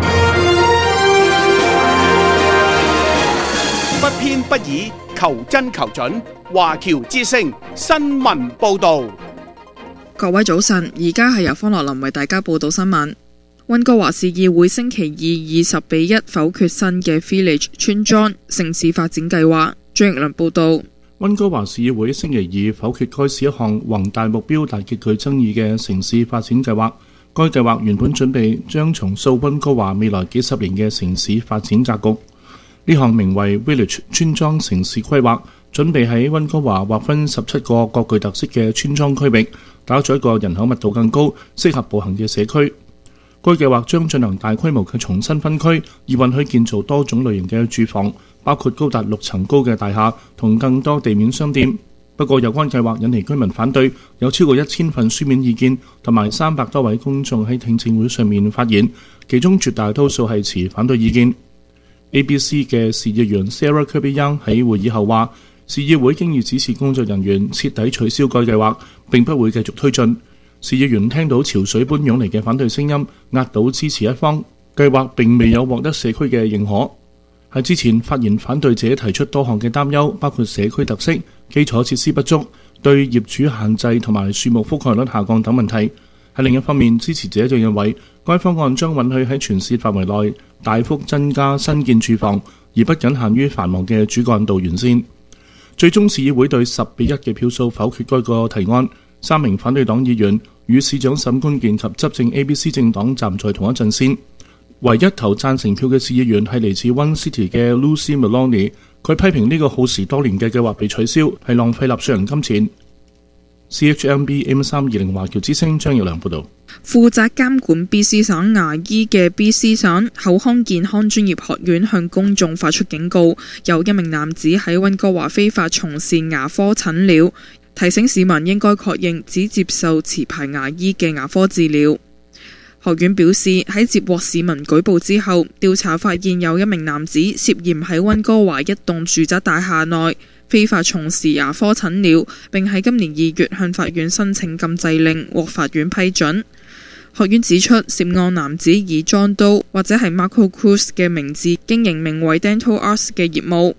不偏不倚，求真求準。華僑之聲新聞報導。 各位早晨，而家係由方樂林為大家報道新聞。溫哥華市議會星期二二十比一否決新嘅 Village 村莊城市發展計劃。張奕麟報道。 溫哥華市議會星期二否決該市一項宏大目標但極具爭議嘅城市發展計劃。該計劃原本準備將重塑溫哥華未來幾十年嘅城市發展格局。呢項名為 Village 村莊城市規劃，準備喺溫哥華劃分十七個各具特色嘅村莊區域，打造一個人口密度更高、適合步行嘅社區。該計劃將進行大規模嘅重新分區，以允許建造多種類型嘅住房，包括高達六層高嘅大廈同更多地面商店。不過有關計劃引起居民反對，有超過一千份書面意見同埋三百多位公眾喺聽證會上面發言，其中絕大多數係持反對意見。A B C 嘅市議員 Sarah Kirby-Young 喺會議後話，市議會經已指示工作人員徹底取消該計劃，並不會繼續推進。市議員聽到潮水般湧嚟嘅反對聲音，壓倒支持一方。計劃並未有獲得社區嘅認可。喺之前，發言反對者提出多項嘅擔憂，包括社區特色、基礎設施不足、對業主限制同埋樹木覆蓋率下降等問題。喺另一方面，支持者就認為該方案將允許喺全市範圍內大幅增加新建住房，而不僅限於繁忙嘅主幹道沿線。最終市議會對十比一嘅票數否決該個提案。三名反對黨議員與市長沈觀健及執政 A B C 政黨站在同一陣線。唯一投贊成票嘅市議員係嚟自 One City 嘅 Lucy Maloney， 佢批評呢個耗時多年嘅計劃被取消係浪費納稅人金錢。C H M B M 三二零華僑之聲張耀良報導。 負責監管 B C 省牙醫嘅 B C 省口腔健康專業學院向公眾發出警告，有一名男子喺溫哥華非法從事牙科診療，提醒市民應該確認只接受持牌牙醫嘅牙科治療。學院表示喺接獲市民舉報之後，調查發現有一名男子涉嫌喺溫哥華一棟住宅大廈內非法從事牙科診療，並喺今年二月向法院申請禁制令，獲法院批准。學院指出，涉案男子以 John Doe 或者係 Marco Cruz 嘅名字經營名為 Dental Arts 嘅業務。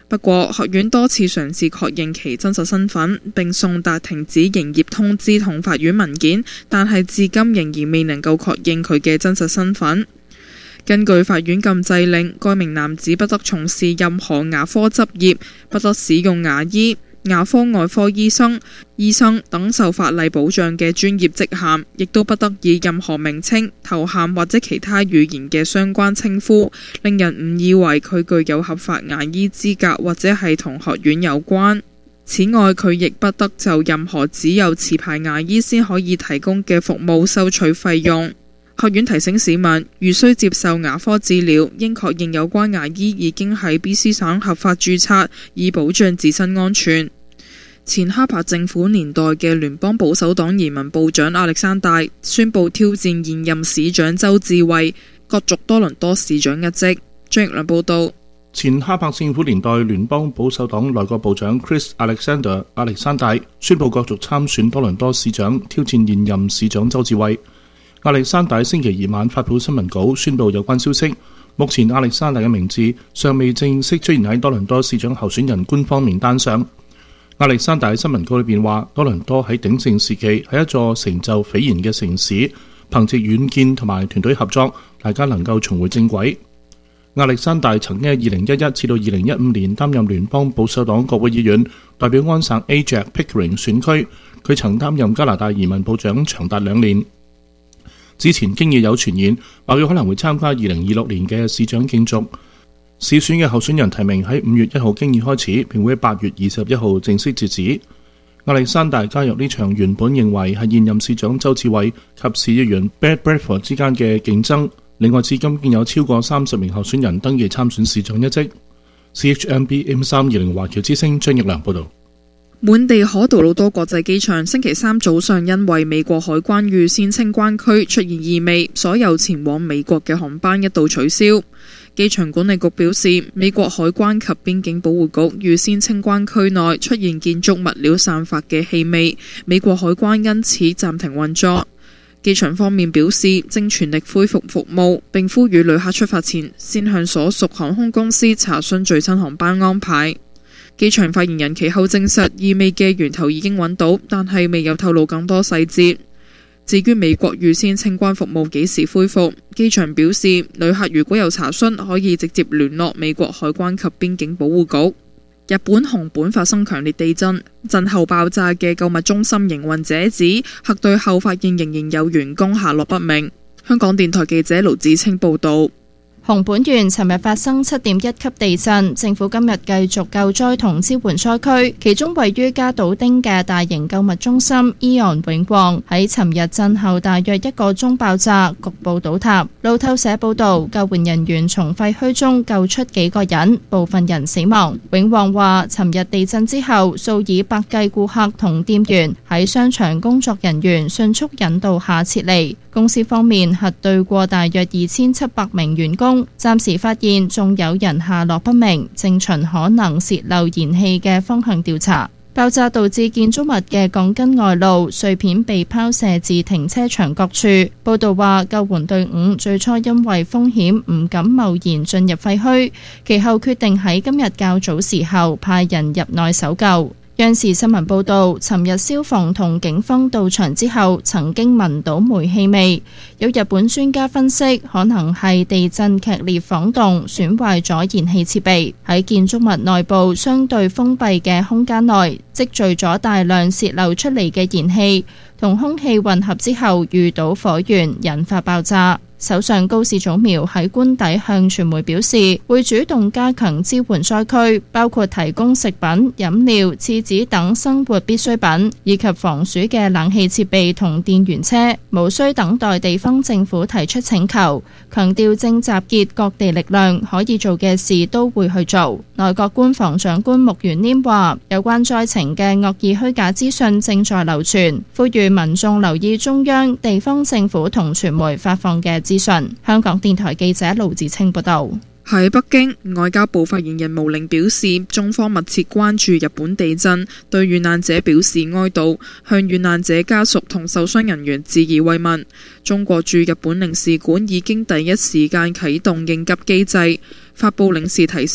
不過，學院多次嘗試確認其真實身份，並送達停止營業通知同法院文件，但係至今仍然未能夠確認佢嘅真實身份。根據法院禁制令，該名男子不得從事任何牙科執業，不得使用牙醫、牙科外科醫生、醫生等受法例保障嘅專業職銜，亦都不得以任何名稱、頭銜或者其他語言嘅相關稱呼，令人誤以為佢具有合法牙醫資格或者係同學院有關。此外，佢亦不得就任何只有持牌牙醫先可以提供嘅服務收取費用。學院提醒市民，如需接受牙科治療，應確認有關牙醫已經喺 B C 省合法註冊，以保障自身安全。前哈珀政府年代嘅聯邦保守黨移民部長亞歷山大宣布挑戰現任市長鄒至蕙，角逐多倫多市長一職。張奕良報道。 前哈珀政府年代聯邦保守黨內閣部長 Chris Alexander 亞歷山大宣布角逐參選多倫多市長，挑戰現任市長鄒至蕙。亞歷山大星期二晚發表新聞稿宣布有關消息。目前亞歷山大嘅名字尚未正式出現喺多倫多市長候選人官方名單上。亞歷山大喺新聞稿裏邊話，多倫多喺鼎盛時期係一座成就斐然嘅城市，憑借遠見同埋團隊合作，大家能夠重回正軌。亞歷山大曾經喺二零一一至到二零一五年擔任聯邦保守黨國會議員，代表安省 Ajax Pickering 選區。佢曾擔任加拿大移民部長長達兩年。之前經已有傳言話佢可能會參加二零二六年嘅市長競逐。市選嘅候選人提名喺五月一號經已開始，並會喺八月二十一號正式截止。亞歷山大加入呢場原本認為係現任市長鄒至蕙及市議員 Brad Bradford 之間嘅競爭。另外，至今已有超過三十名候選人登記參選市長一職。C H M B M 三二零華僑之聲張奕良報導。 滿地可杜魯多國際機場星期三早上因為美國海關預先清關區出現異味，所有前往美國嘅航班一度取消。機場管理局表示，美國海關及邊境保護局預先清關區內出現建築物料散發嘅氣味，美國海關因此暫停運作。機場方面表示，正全力恢復服務，並呼籲旅客出發前先向所屬航空公司查詢最新航班安排。機場發言人其後證實，異味嘅源頭已經揾到，但係未有透露更多細節。至於美國預先清關服務幾時恢復，機場表示，旅客如果有查詢，可以直接聯絡美國海關及邊境保護局。日本熊本發生強烈地震，震後爆炸嘅購物中心營運者指，核對後發現仍然有員工下落不明。香港電台記者盧子清報導。 熊本縣尋日發生七點一級地震，政府今日繼續救災同支援災區，其中位於加島町嘅大型購物中心 Aeon 永旺喺尋日震後大約一個鐘爆炸，局部倒塌。路透社報道，救援人員從廢墟中救出幾個人，部分人死亡。永旺話，尋日地震之後，數以百計顧客同店員喺商場工作人員迅速引導下撤離。公司方面核對過大約二千七百名員工，暫時發現仲有人下落不明，正循可能洩漏燃氣嘅方向調查。爆炸導致建築物嘅鋼筋外露，碎片被拋射至停車場各處。報道話，救援隊伍最初因為風險唔敢貿然進入廢墟，其後決定喺今日較早時候派人入內搜救。央視新聞報導，尋日消防同警方到場之後，曾經聞到煤氣味。有日本專家分析，可能係地震劇烈晃動，損壞咗燃氣設備。喺建築物內部相對封閉嘅空間內，積聚咗大量洩漏出嚟嘅燃氣，同空氣混合之後遇到火源，引發爆炸。首相高市早苗喺官邸向傳媒表示，會主動加強支援災區，包括提供食品、飲料、廁紙等生活必需品，以及防暑嘅冷氣設備同電源車，無需等待地方政府提出請求。強調正集結各地力量，可以做嘅事都會去做。內閣官房長官穆元稔話，有關災情嘅惡意虛假資訊正在流傳，呼籲民眾留意中央、地方政府同傳媒發放嘅資訊。香港電台記者盧子清報道。 喺北京，外交部發言人毛寧表示，中方密切關注日本地震，對遇難者表示哀悼，向遇難者家屬同受傷人員致以慰問。中國駐日本領事館已經第一時間啟動應急機制，發布領事提醒，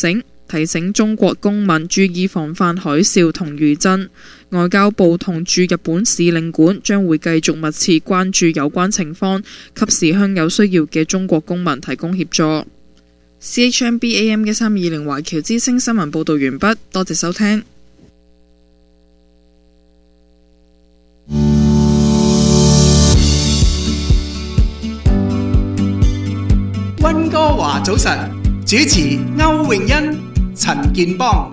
提醒中國公民注意防範海嘯同餘震。外交部同駐日本使領館將會繼續密切關注有關情況，及時向有需要嘅中國公民提供協助。C H M B A M 一三二零華僑之聲新聞報導完畢，多謝收聽。 溫哥華早晨，主持歐詠欣、陳健邦。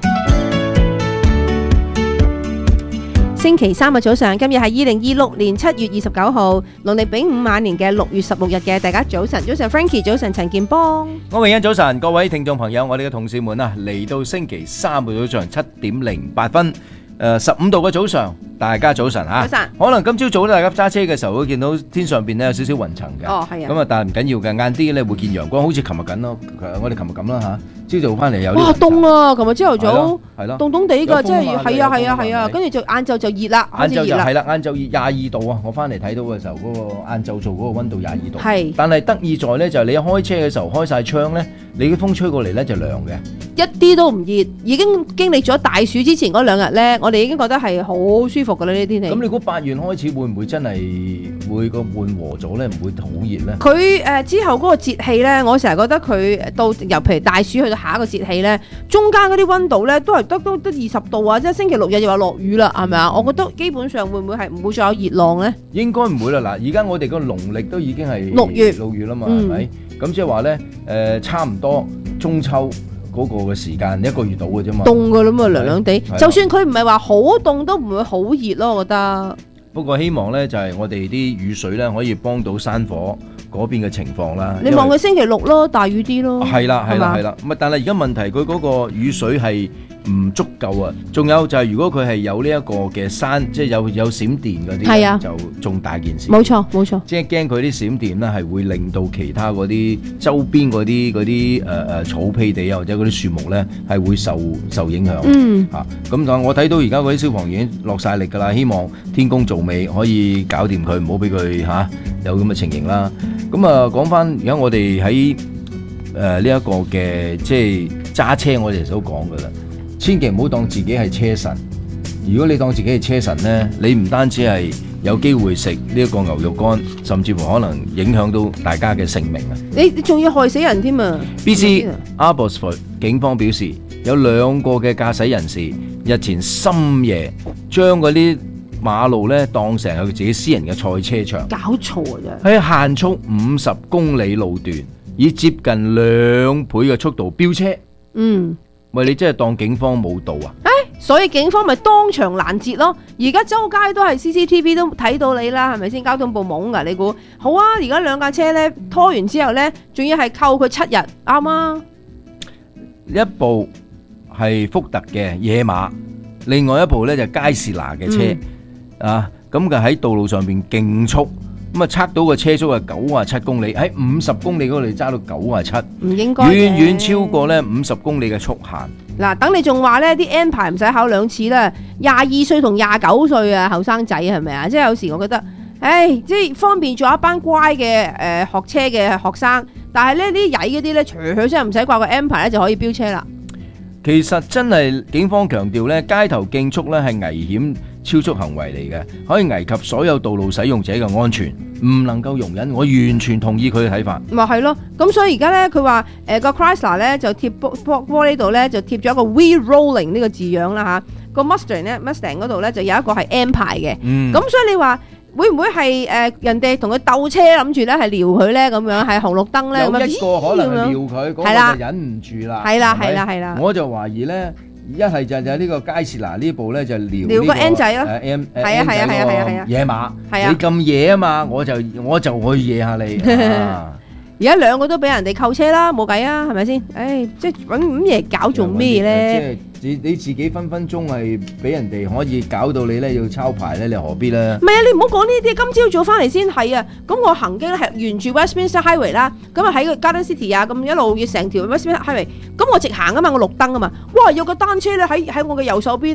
星期三嘅早上，今日係二零二六年七月二十九號，農曆丙午晚年嘅六月十六日嘅，大家早晨，早晨 Frankie， 早晨陳健邦， 歐詠欣早晨，各位聽眾朋友，我哋嘅同事們啊，嚟到星期三嘅早上七點零八分，誒十五度嘅早上，大家早晨嚇。早晨。可能今朝早咧，大家揸車嘅時候會見到天上邊咧有少少雲層嘅。哦，係啊。咁啊，但係唔緊要嘅，晏啲咧會見陽光，好似琴日咁咯。我哋琴日咁啦嚇。朝早翻嚟有哇凍啊！琴日朝頭早係咯， 凍凍地㗎，即係係啊係啊係啊，跟住就晏晝就熱啦， 晏晝就係啦，晏晝熱廿二度啊！我翻嚟睇到嘅時候，嗰個晏晝做嗰個溫度廿二度。係，但係得意在咧就係你一開車嘅時候開晒窗咧，你嘅風吹過嚟咧就涼嘅， 一啲都唔熱。已經經歷咗大暑之前嗰兩日咧，我哋已經覺得係好舒服㗎啦呢啲天氣。 咁你估八月開始會唔會真係會個緩和咗咧？唔會好熱咧？ 佢誒之後嗰個節氣咧，我成日覺得佢到由譬如大暑去到下一個節氣咧，中間嗰啲溫度咧都係得都得二十度啊！即係星期六日又話落雨啦，係咪啊？我覺得基本上會唔會係唔會再有熱浪咧？ 應該唔會啦！嗱，而家我哋個農曆都已經係六月六月啦嘛，係咪？咁即係話咧誒，差唔多中秋嗰個嘅時間一個月到嘅啫嘛。 凍㗎啦嘛，涼涼地。就算佢唔係話好凍，都唔會好熱咯，我覺得。 不過希望咧就係我哋啲雨水咧可以幫到山火嗰邊嘅情況啦。 你望佢星期六咯，大雨啲咯。 係啦係啦係啦，咁但係而家問題佢嗰個雨水係唔足夠啊。仲有就係如果佢係有呢一個嘅山，即係有有閃電嗰啲，係啊，就仲大件事。 冇錯冇錯， 即係驚佢啲閃電咧係會令到其他嗰啲周邊嗰啲嗰啲誒誒草皮地啊或者嗰啲樹木咧係會受受影響。嗯，嚇咁但係我睇到而家嗰啲消防已經落晒力㗎啦，希望天公造美可以搞掂佢，唔好俾佢嚇有咁嘅情形啦。咁啊，講翻而家我哋喺誒呢一個嘅即係揸車，我哋都講噶啦，千祈唔好當自己係車神。如果你當自己係車神呢，你唔單止係有機會食呢一個牛肉乾，甚至乎可能影響到大家嘅性命啊！ 你你仲要害死人添啊 ！B C Abbotsford 警方表示，有兩個嘅駕駛人士日前深夜將嗰啲馬路咧當成係佢自己私人嘅賽車場， 搞錯啊！ 喺限速五十公里路段，以接近兩倍嘅速度飆車。嗯，喂，你真係當警方冇到啊？ 誒，所以警方咪當場攔截咯。而家周街都係 C C T V 都睇到你啦，係咪先？交通部懵㗎，你估好啊？而家兩架車咧拖完之後咧，仲要係扣佢七日，啱啊！ 一部係福特嘅野馬，另外一部咧就佳士拿嘅車。嗯啊，咁佢喺道路上邊競速，咁啊測到個車速係九啊七公里，喺五十公里嗰度揸到九啊七， 唔應該， 遠遠超過咧五十公里嘅速限。 嗱，等你仲話咧啲 N 牌唔使考兩次啦，廿二歲同廿九歲啊，後生仔係咪啊？即係有時我覺得，唉，即係方便咗一班乖嘅誒、呃、學車嘅學生，但係咧啲曳嗰啲咧，除佢真係唔使掛個 N 牌咧就可以飆車啦。 其實真係警方強調咧，街頭競速咧係危險超速行為嚟嘅，可以危及所有道路使用者嘅安全，唔能夠容忍。我完全同意佢嘅睇法。 咪係咯，咁所以而家咧，佢話誒個 Chrysler 咧就貼玻玻玻璃度咧就貼咗一個 We Rolling 呢個字樣啦嚇。個 Mustang 咧 Mustang 嗰度咧就有一個係 M 牌嘅。嗯。咁所以你話會唔會係誒人哋同佢鬥車諗住咧係撩佢咧咁樣係紅綠燈咧咁樣？ 有一個可能係撩佢，嗰個就忍唔住啦。 係啦係啦係啦。 我就懷疑咧。一係就就呢個佳士拿呢部咧就撩撩個 N 仔咯， 誒 M 係啊係啊係啊係啊野馬，你咁野啊嘛，我就我就可以野下你。 而家兩個都俾人哋扣車啦，冇計啊，係咪先？誒，即係揾咁嘢搞做咩咧？ 即係你自己分分鐘係俾人哋可以搞到你咧要抄牌咧，你何必咧？ 唔係啊，你唔好講呢啲，今朝早翻嚟先係啊。咁我行經咧係沿住 Westminster Highway 啦，咁啊喺個 Garden City 啊，咁一路要成條 Westminster Highway，咁我直行啊嘛，我綠燈啊嘛。哇，有個單車咧喺喺我嘅右手邊咧，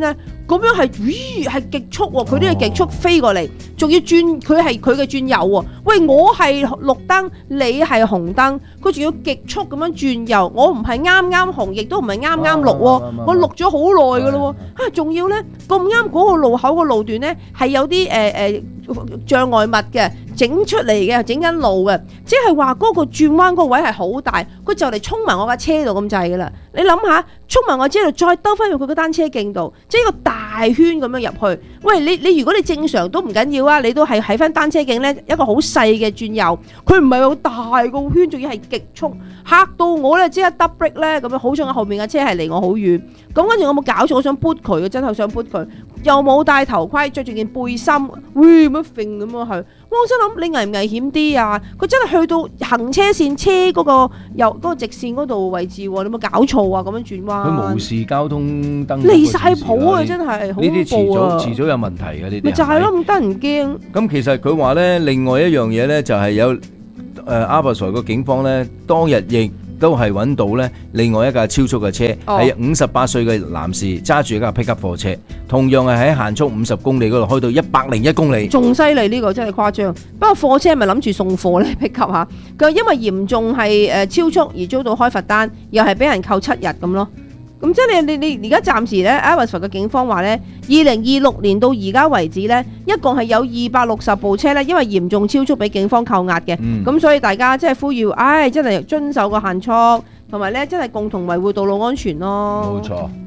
咁樣係，咦係極速喎，佢都係極速飛過嚟，仲要轉，佢係佢嘅轉右喎。喂，我係綠燈，你係紅燈，佢仲要極速咁樣轉右，我唔係啱啱紅，亦都唔係啱啱綠喎，我綠咗好耐噶咯喎，啊仲要咧咁啱嗰個路口個路段咧係有啲誒誒障礙物嘅，整出嚟嘅，整緊路嘅，即係話嗰個轉彎嗰個位係好大，佢就嚟衝埋我架車度咁滯噶啦。你諗下，衝埋我車度，再兜翻入佢個單車徑度，即係一個大圈咁樣入去。喂，你你如果你正常都唔緊要啊，你都係喺翻單車徑咧一個好細嘅轉右，佢唔係好大個圈，仲要係極速，嚇到我咧，即係 double brake 咧咁樣。好彩我後面嘅車係離我好遠，咁跟住我冇搞錯，我想撥佢，我真係想撥佢，又冇戴頭盔，着住件背心，喂咁樣揈咁樣去。哇！我真諗你危唔危險啲啊？佢真係去到行車線車嗰個右嗰個直線嗰度位置喎，你有冇搞錯啊？咁樣轉彎， 佢無視交通燈， 離晒譜啊！真係好恐怖啊！ 呢啲遲早遲早有問題嘅呢啲。 咪就係咯，咁得人驚。 咁其實佢話咧，另外一樣嘢咧就係有誒阿伯財個警方咧，當日亦都係揾到咧另外一架超速嘅車，係五十八歲嘅男士揸住一架 pickup 貨車，同樣係喺限速五十公里嗰度開到一百零一公里， 仲犀利，呢個真係誇張。不過貨車係咪諗住送貨咧 pickup 嚇？佢因為嚴重係誒超速而遭到開罰單，又係俾人扣七日咁咯。咁即係你你你而家暫時咧 Abbotsford 嘅警方話咧，二零二六年到而家為止咧，一共係有二百六十部車咧，因為嚴重超速俾警方扣押嘅。咁、嗯、所以大家即係呼籲，唉、哎，真係遵守個限速，同埋咧真係共同維護道路安全咯。 冇錯。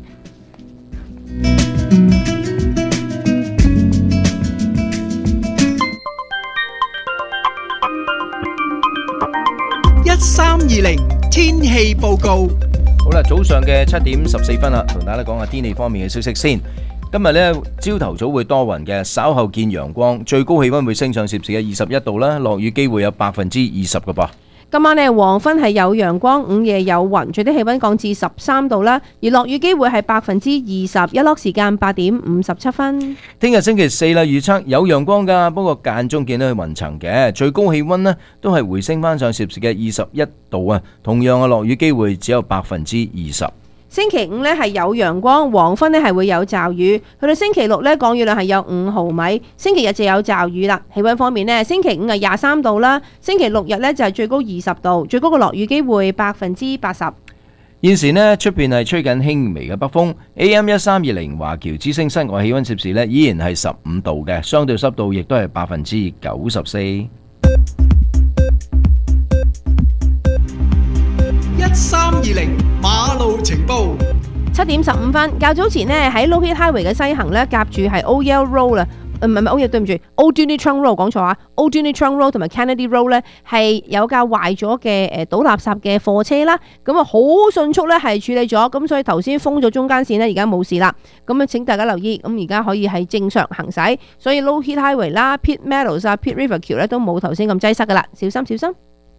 一三二零天氣報告。 好啦，早上嘅七點十四分啦，同大家講下天氣方面嘅消息先。今日呢，朝頭早會多雲嘅，稍後見陽光，最高氣溫會升上攝氏嘅二十一度啦，落雨機會有百分之二十嘅噃。 今晚呢，黃昏係有陽光，午夜有雲，最低氣溫降至十三度啦，而落雨機會係百分之二十，日落時間八點五十七分。 聽日星期四啦，預測有陽光噶，不過間中見到佢雲層嘅，最高氣溫呢都係回升翻上攝氏嘅二十一度啊，同樣嘅落雨機會只有百分之二十。 星期五呢係有陽光，黃昏呢係會有驟雨，去到星期六呢降雨量係有五毫米，星期日就有驟雨啦。氣溫方面呢，星期五係廿三度啦，星期六日呢就係最高二十度，最高嘅落雨機會百分之八十。 現時呢出邊係吹緊輕微嘅北風 ，A M 一三二零華僑之聲室外氣溫攝氏呢依然係十五度嘅，相對濕度亦都係百分之九十四。一三二零馬路情報， 七點十五分。較早前呢喺 Low Heat Highway 嘅西行呢，夾住係 Old Yell Road 啦，唔係唔係 Old Yell，對唔住 Old Duni Trunk Road 講錯啊 ，Old Duni Trunk Road 同埋 Kennedy Road 呢係有架壞咗嘅誒倒垃圾嘅貨車啦，咁啊好迅速呢係處理咗，咁所以頭先封咗中間線呢，而家冇事啦。咁啊請大家留意，咁而家可以係正常行駛，所以 Low Heat Highway 啦、Pitt Meadows 啊、Pitt River 橋呢都冇頭先咁擠塞噶啦，小心小心。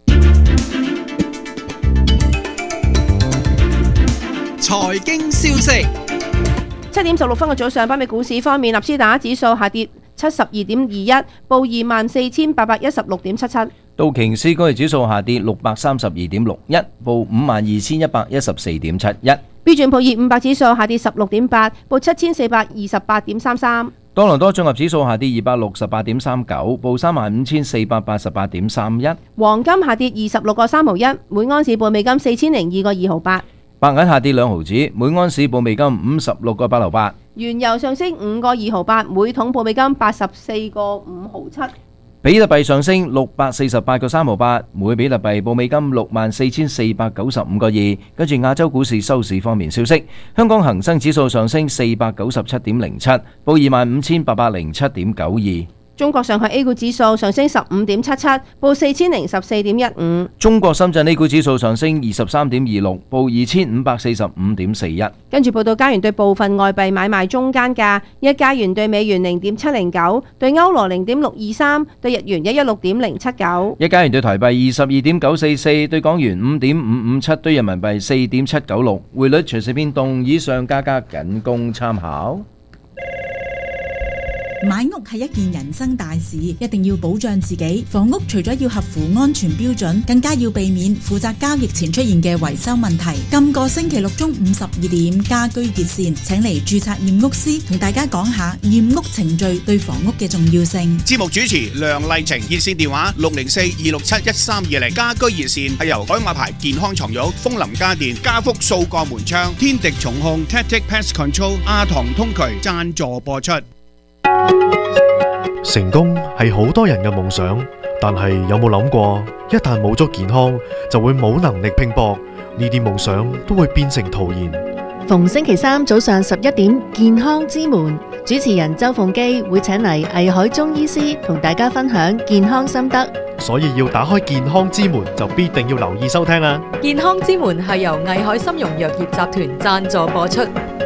財經消息， 七點十六分嘅早上，北美股市方面，納斯達克指數下跌七十二點二一，報二萬四千八百一十六點七七。 道瓊斯工業指數下跌六百三十二點六一，報五萬二千一百一十四點七一。 標準普爾五百指數下跌十六點八，報七千四百二十八點三三。 多倫多綜合指數下跌二百六十八點三九，報三萬五千四百八十八點三一。 黃金下跌二十六個三毫一，每安士報美金四千零二個二毫八。 白銀下跌兩毫子，每安士報美金五十六個八毫八。 原油上升五個二毫八，每桶報美金八十四個五毫七。 比特幣上升六百四十八個三毫八，每比特幣報美金六萬四千四百九十五個二。跟住亞洲股市收市方面消息，香港恒生指數上升四百九十七點零七，報二萬五千八百零七點九二。 中國上海 A 股指數上升十五點七七，報四千零十四點一五。 中國深圳 A 股指數上升二十三點二六，報二千五百四十五點四一。 跟住報道加元對部分外幣買賣中間價：一加元對美元零點七零九，對歐羅零點六二三，對日元一一六點零七九。 一加元對台幣二十二點九四四，對港元五點五五七，對人民幣四點七九六。匯率隨時變動，以上價格僅供參考。 買屋係一件人生大事，一定要保障自己。房屋除咗要合乎安全標準，更加要避免負責交易前出現嘅維修問題。今個星期六中午十二點，家居熱線請嚟註冊驗屋師同大家講下驗屋程序對房屋嘅重要性。 節目主持梁麗晴，熱線電話六零四二六七一三二零。家居熱線係由海馬牌健康床褥、楓林家電、家福掃鋼門窗、天敵重控、Tactic Pest Control、亞堂通渠贊助播出。 成功係好多人嘅夢想，但係有冇諗過，一旦冇咗健康，就會冇能力拼搏，呢啲夢想都會變成徒然。 逢星期三早上十一點，健康之門主持人周鳳基會請嚟藝海中醫師同大家分享健康心得， 所以要打開健康之門，就必定要留意收聽啦。 健康之門係由藝海參茸藥業集團贊助播出。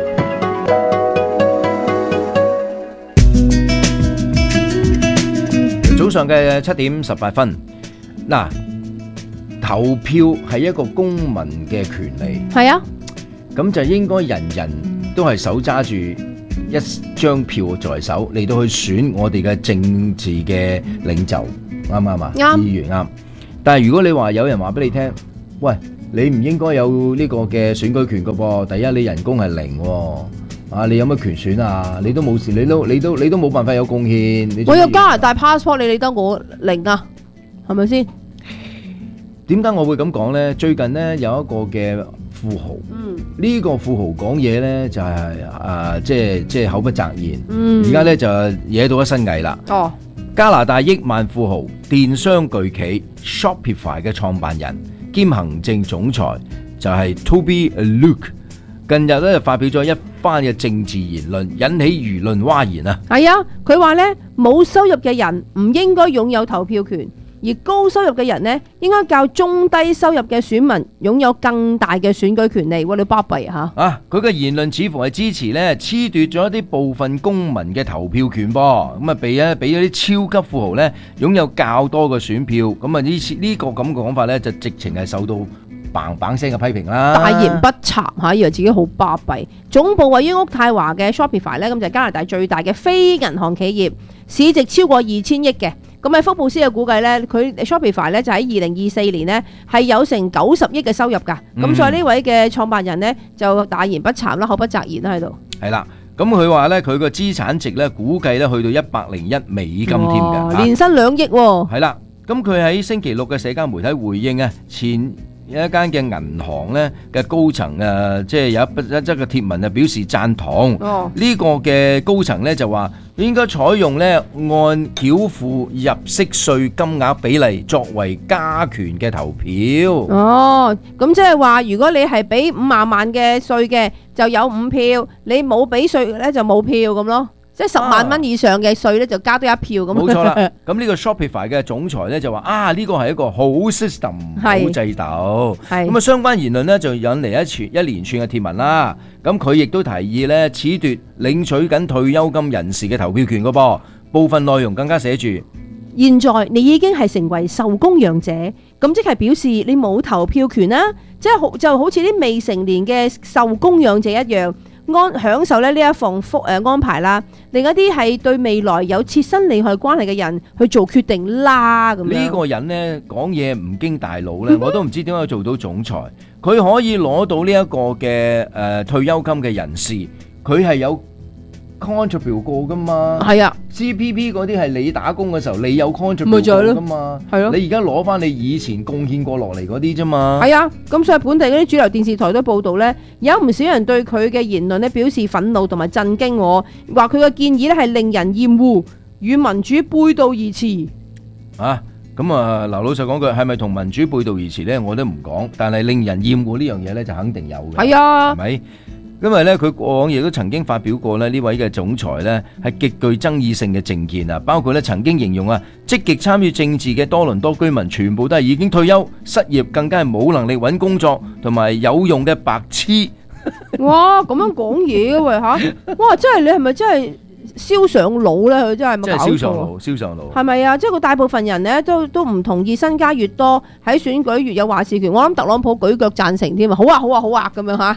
早上嘅七點十八分，嗱，投票係一個公民嘅權利， 係啊， 咁就應該人人都係手揸住一張票在手嚟到去選我哋嘅政治嘅領袖，啱唔啱啊？ 啱， 議員啱。但係如果你話有人話俾你聽，喂，你唔應該有呢個嘅選舉權㗎噃，第一你人工係零喎。啊！你有乜權選啊？你都冇事，你都你都你都冇辦法有貢獻。你我有加拿大 passport， 你理得我零啊？係咪先？ 點解我會咁講呢？最近呢，有一個嘅富豪，嗯，呢個富豪講嘢呢就係、是、啊，即係即係口不擇言。嗯，而家呢就惹到一身蟻啦。哦，加拿大億萬富豪、電商巨企 Shopify 嘅創辦人兼行政總裁就係 Toby Luke。近日咧就發表咗一番嘅政治言論，引起輿論譁然啊！ 係啊，佢話咧冇收入嘅人唔應該擁有投票權，而高收入嘅人呢應該較中低收入嘅選民擁有更大嘅選舉權利。哇！你巴閉嚇啊！佢嘅言論似乎係支持咧褫奪咗一啲部分公民嘅投票權噃，咁啊俾啊俾咗啲超級富豪咧擁有較多嘅選票，咁啊呢次呢個咁嘅講法咧就直情係受到嘭嘭聲嘅批評啦， 大言不慚嚇，以為自己好巴閉。總部位於渥太華嘅 Shopify 咧，咁就係加拿大最大嘅非銀行企業，市值超過二千億嘅。咁喺福布斯嘅估計咧，佢 Shopify 咧就喺二零二四年咧係有成九十億嘅收入㗎。咁、嗯、所以呢位嘅創辦人咧就大言不慚啦，口不擇言啦喺度。 係啦，咁佢話咧佢個資產值咧估計咧去到一百零一美金添嘅， 年薪兩億喎。 係啦，咁佢喺星期六嘅社交媒體回應啊，前有一間嘅銀行咧嘅高層誒，即係有一筆一則嘅貼文啊，表示贊同。哦，呢個嘅高層咧就話應該採用咧按繳付入息稅金額比例作為加權嘅投票。 哦，咁即係話如果你係俾五萬萬嘅稅嘅，就有五票；你冇俾稅嘅咧就冇票咁咯。即係十萬蚊以上嘅稅咧，就加多一票咁。冇錯啦。咁呢個 Shopify 嘅總裁咧就話啊，呢個係一個好 system， 好制度。係咁啊，相關言論呢，就引嚟一串一連串嘅貼文啦。咁佢亦都提議咧褫奪領取緊退休金人士嘅投票權噶噃。部分內容更加寫住： 現在你已經係成為受供養者，咁即係表示你冇投票權啦。即係好就好似啲未成年嘅受供養者一樣。安享受咧呢一項福誒安排啦，另一啲係對未來有切身利害關係嘅人去做決定啦。咁呢個人呢講嘢唔經大腦呢，我都唔知點解做到總裁。佢可以攞到呢一個嘅誒退休金嘅人士，佢係有 contribute 過噶嘛？係啊 ，C P P 嗰啲係你打工嘅時候你有 contribute 過噶嘛？係咯，你而家攞翻你以前貢獻過落嚟嗰啲啫嘛？係啊，咁所以本地嗰啲主流電視台都報道咧，有唔少人對佢嘅言論咧表示憤怒同埋震驚，話佢嘅建議咧係令人厭惡，與民主背道而馳。啊，咁啊，嗱，老實講句，係咪同民主背道而馳咧？我都唔講，但係令人厭惡呢樣嘢咧，就肯定有嘅。係啊，係咪？因為咧，佢過往亦都曾經發表過咧，呢位嘅總裁咧係極具爭議性嘅政見啊，包括咧曾經形容啊，積極參與政治嘅多倫多居民全部都係已經退休、失業，更加係冇能力揾工作同埋有用嘅白痴。哇，咁樣講嘢嘅喂嚇，哇，真係你係咪真係燒上腦咧？佢真係冇搞錯。真係燒上腦，燒上腦。係咪啊？即係個大部分人咧都都唔同意身家越多喺選舉越有話事權。我諗特朗普舉腳贊成添啊！好啊，好啊，好啊咁樣嚇。咁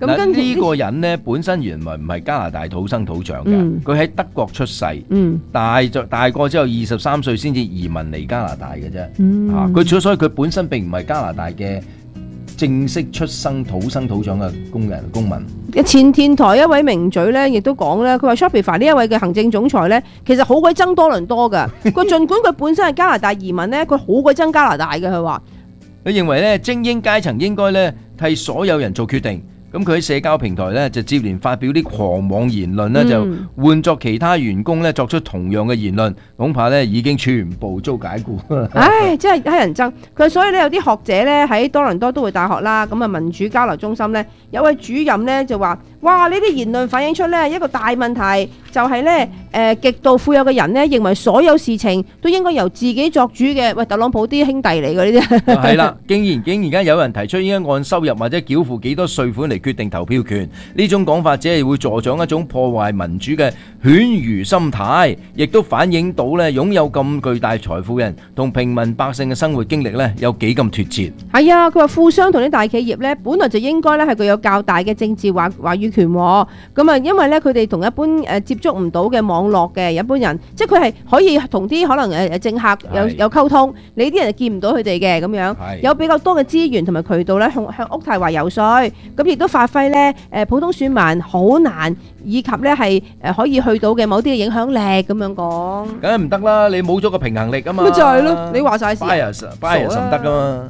咁跟住呢個人呢，本身原來唔係加拿大土生土長嘅， 嗯佢喺德國出世， 嗯大咗大個之後二十三歲先至移民嚟加拿大嘅啫。 嗯啊，佢所以佢本身並唔係加拿大嘅正式出生土生土長嘅工人公民。 前天台一位名嘴咧，亦都講咧，佢話 Shopify 呢一位嘅行政總裁咧，其實好鬼憎多倫多㗎。佢儘管佢本身係加拿大移民咧，佢好鬼憎加拿大嘅。佢話佢認為咧，精英階層應該咧替所有人做決定。咁佢喺社交平台咧就接連發表啲狂妄言論咧， 嗯就換作其他員工咧作出同樣嘅言論，恐怕咧已經全部遭解雇。 唉，真係乞人憎。佢所以咧有啲學者咧喺多倫多都會大學啦，咁啊民主交流中心咧有位主任咧就話：哇！呢啲言論反映出咧一個大問題，就係咧誒極度富有嘅人咧認為所有事情都應該由自己作主嘅。喂，特朗普啲兄弟嚟嘅呢啲。 係啦，竟然竟然而家有人提出應該按收入或者繳付幾多稅款嚟決定投票權，呢種講法只係會助長一種破壞民主嘅犬儒心態，亦都反映到咧擁有咁巨大財富嘅人同平民百姓嘅生活經歷咧有幾咁脫節。 係啊，佢話富商同啲大企業咧，本來就應該咧係具有較大嘅政治話話語權喎。咁啊，因為咧佢哋同一般誒接觸唔到嘅網絡嘅一般人，即係佢係可以同啲可能誒誒政客有有溝通，你啲人就見唔到佢哋嘅咁樣，有比較多嘅資源同埋渠道咧向向渥太華游説，咁亦都發揮咧誒普通選民好難以及咧係誒可以去到嘅某啲嘅影響力咁樣講。 梗係唔得啦，你冇咗個平衡力啊嘛。 咪就係咯，你話晒事。 bias bias 唔得噶嘛。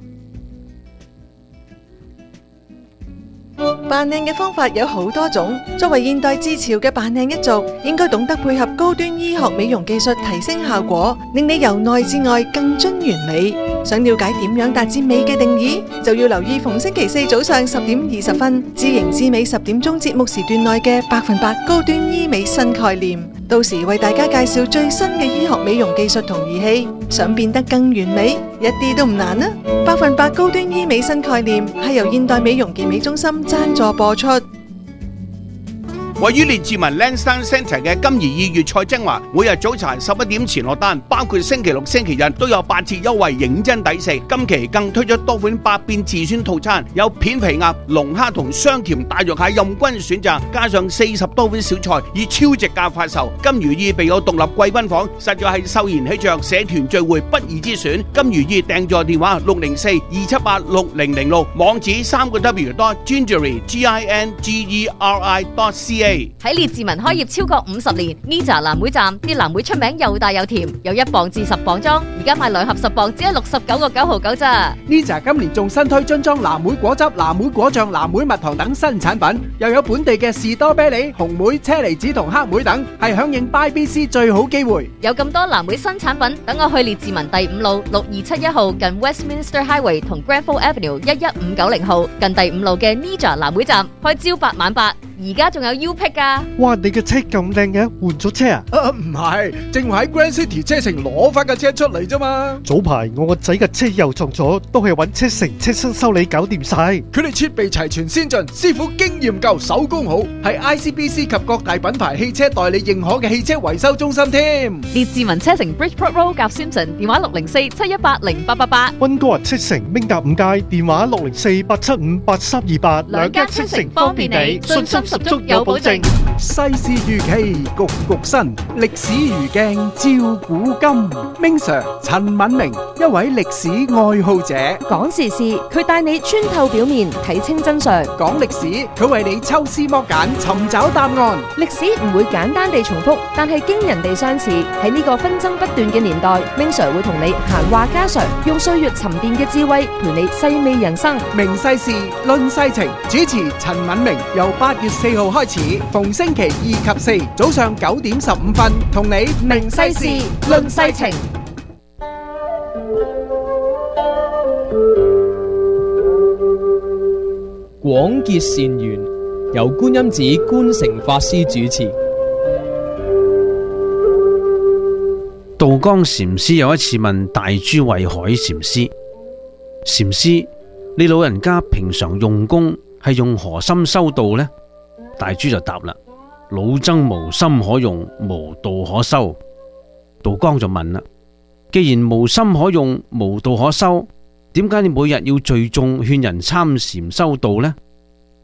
扮靚嘅方法有好多種，作為現代至潮嘅扮靚一族，應該懂得配合高端醫學美容技術提升效果，令你由內至外更臻完美。想了解點樣達至美嘅定義，就要留意逢星期四早上十點二十分，知型知美十點鐘節目時段內嘅百分百高端醫美新概念。到時為大家介紹最新嘅醫學美容技術同儀器，想變得更完美，一啲都唔難啊！百分百高端醫美新概念係由現代美容健美中心贊助播出。 位於列治文 Lansdowne Centre 嘅金怡二月菜精華，每日早晨十一點前落單，包括星期六、星期日都有八折優惠，認真抵食。今期更推出多款百變自選套餐，有片皮鴨、龍蝦同雙甜大肉蟹任君選擇，加上四十多款小菜，以超值價發售。金如意備有獨立貴賓房，實在係秀賢喜鵲社團聚會不二之選。金如意訂座電話六零四二七八六零零六，網址三個 W dot gingery G I N G E R I dot C A。 喺列治文開業超過五十年 ，Nija 藍莓站啲藍莓出名又大又甜，有一磅至十磅裝，而家買兩盒十磅只係六十九個九毫九咋。 Nija 今年仲新推樽裝藍莓果汁、藍莓果醬、藍莓蜜糖等新產品，又有本地嘅士多啤梨、紅莓、車厘子同黑莓等，係響應 Buy B C 最好機會。 有咁多藍莓新產品，等我去列治文第五路六二七一號近 Westminster Highway 同 Granville Avenue 一一五九零號近第五路嘅 Nija 藍莓站，開朝八晚八。而家仲有 U Pick 噶， 哇！你嘅車咁靚嘅，換咗車啊？啊，唔係，正話喺 Grand City 車城攞翻架車出嚟啫嘛。 早排我個仔嘅車又撞咗，都係揾車城車身修理搞掂晒。佢哋設備齊全先進，師傅經驗夠，手工好，係 I C B C 及各大品牌汽車代理認可嘅汽車維修中心添。 列治文車城 Bridgeport Road 夾 Simpson， 電話六零四七一八零八八八。 溫哥華車城明達五街，電話六零四八七五八三二八。 兩間車城方便你，信心十足有保證。 世事如棋局局新，歷史如鏡照古今。Ming Sir 陳敏明，一位歷史愛好者， 講時事，佢帶你穿透表面，睇清真相； 講歷史，佢為你抽絲剝繭，尋找答案。 歷史唔會簡單地重複，但係驚人地相似。喺呢個紛爭不斷嘅年代，Ming Sir會同你閒話家常，用歲月沉澱嘅智慧陪你細味人生。 明世事，論世情，主持陳敏明，由八月四號開始，逢星期二及四早上九點十五分，同你明世事，論世情。 廣結善緣，由觀音寺觀誠法師主持。 道光禪師有一次問大珠慧海禪師：禪師，你老人家平常用功係用何心修道呢？大珠就答啦：老僧無心可用，無道可修。道光就問啦：既然無心可用，無道可修，點解你每日要聚眾勸人參禪修道呢？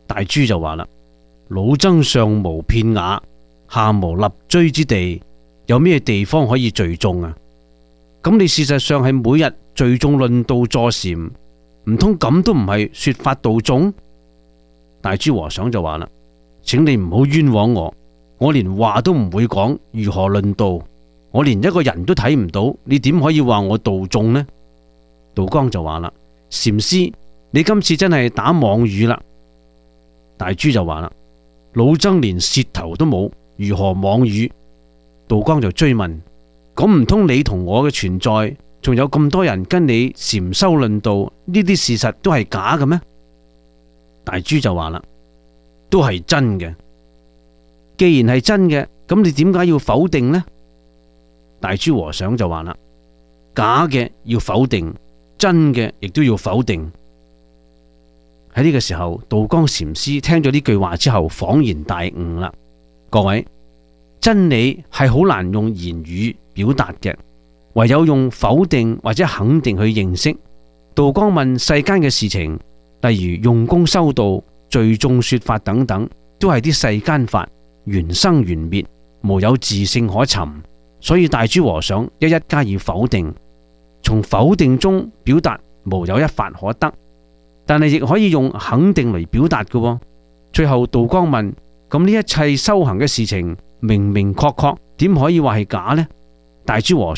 大豬就話啦：老僧上無片瓦，下無立錐之地，有咩地方可以聚眾啊？咁你事實上係每日聚眾論道坐禪，唔通咁都唔係說法度眾？大豬和尚就話啦：請你唔好冤枉我，我連話都唔會講，如何論道？我連一個人都睇唔到，你點可以話我度眾呢？道光就話啦：禪師，你今次真係打妄語啦！大豬就話啦：老僧連舌頭都冇，如何妄語？道光就追問：咁唔通你同我嘅存在，仲有咁多人跟你禪修論道，呢啲事實都係假嘅咩？大豬就話啦：都係真嘅。既然係真嘅，咁你點解要否定呢？大豬和尚就話啦：假嘅要否定，真嘅亦都要否定。喺呢個時候，道光禪師聽咗呢句話之後，恍然大悟啦。各位，真理係好難用言語表達嘅，唯有用否定或者肯定去認識。道光問世間嘅事情，例如用功修道、聚眾說法等等，都係啲世間法，緣生緣滅，無有自性可尋。所以大豬和尚一一加以否定，從否定中表達無有一法可得，但係亦可以用肯定嚟表達嘅。最後道光問：咁呢一切修行嘅事情明明確確，點可以話係假呢？大豬和尚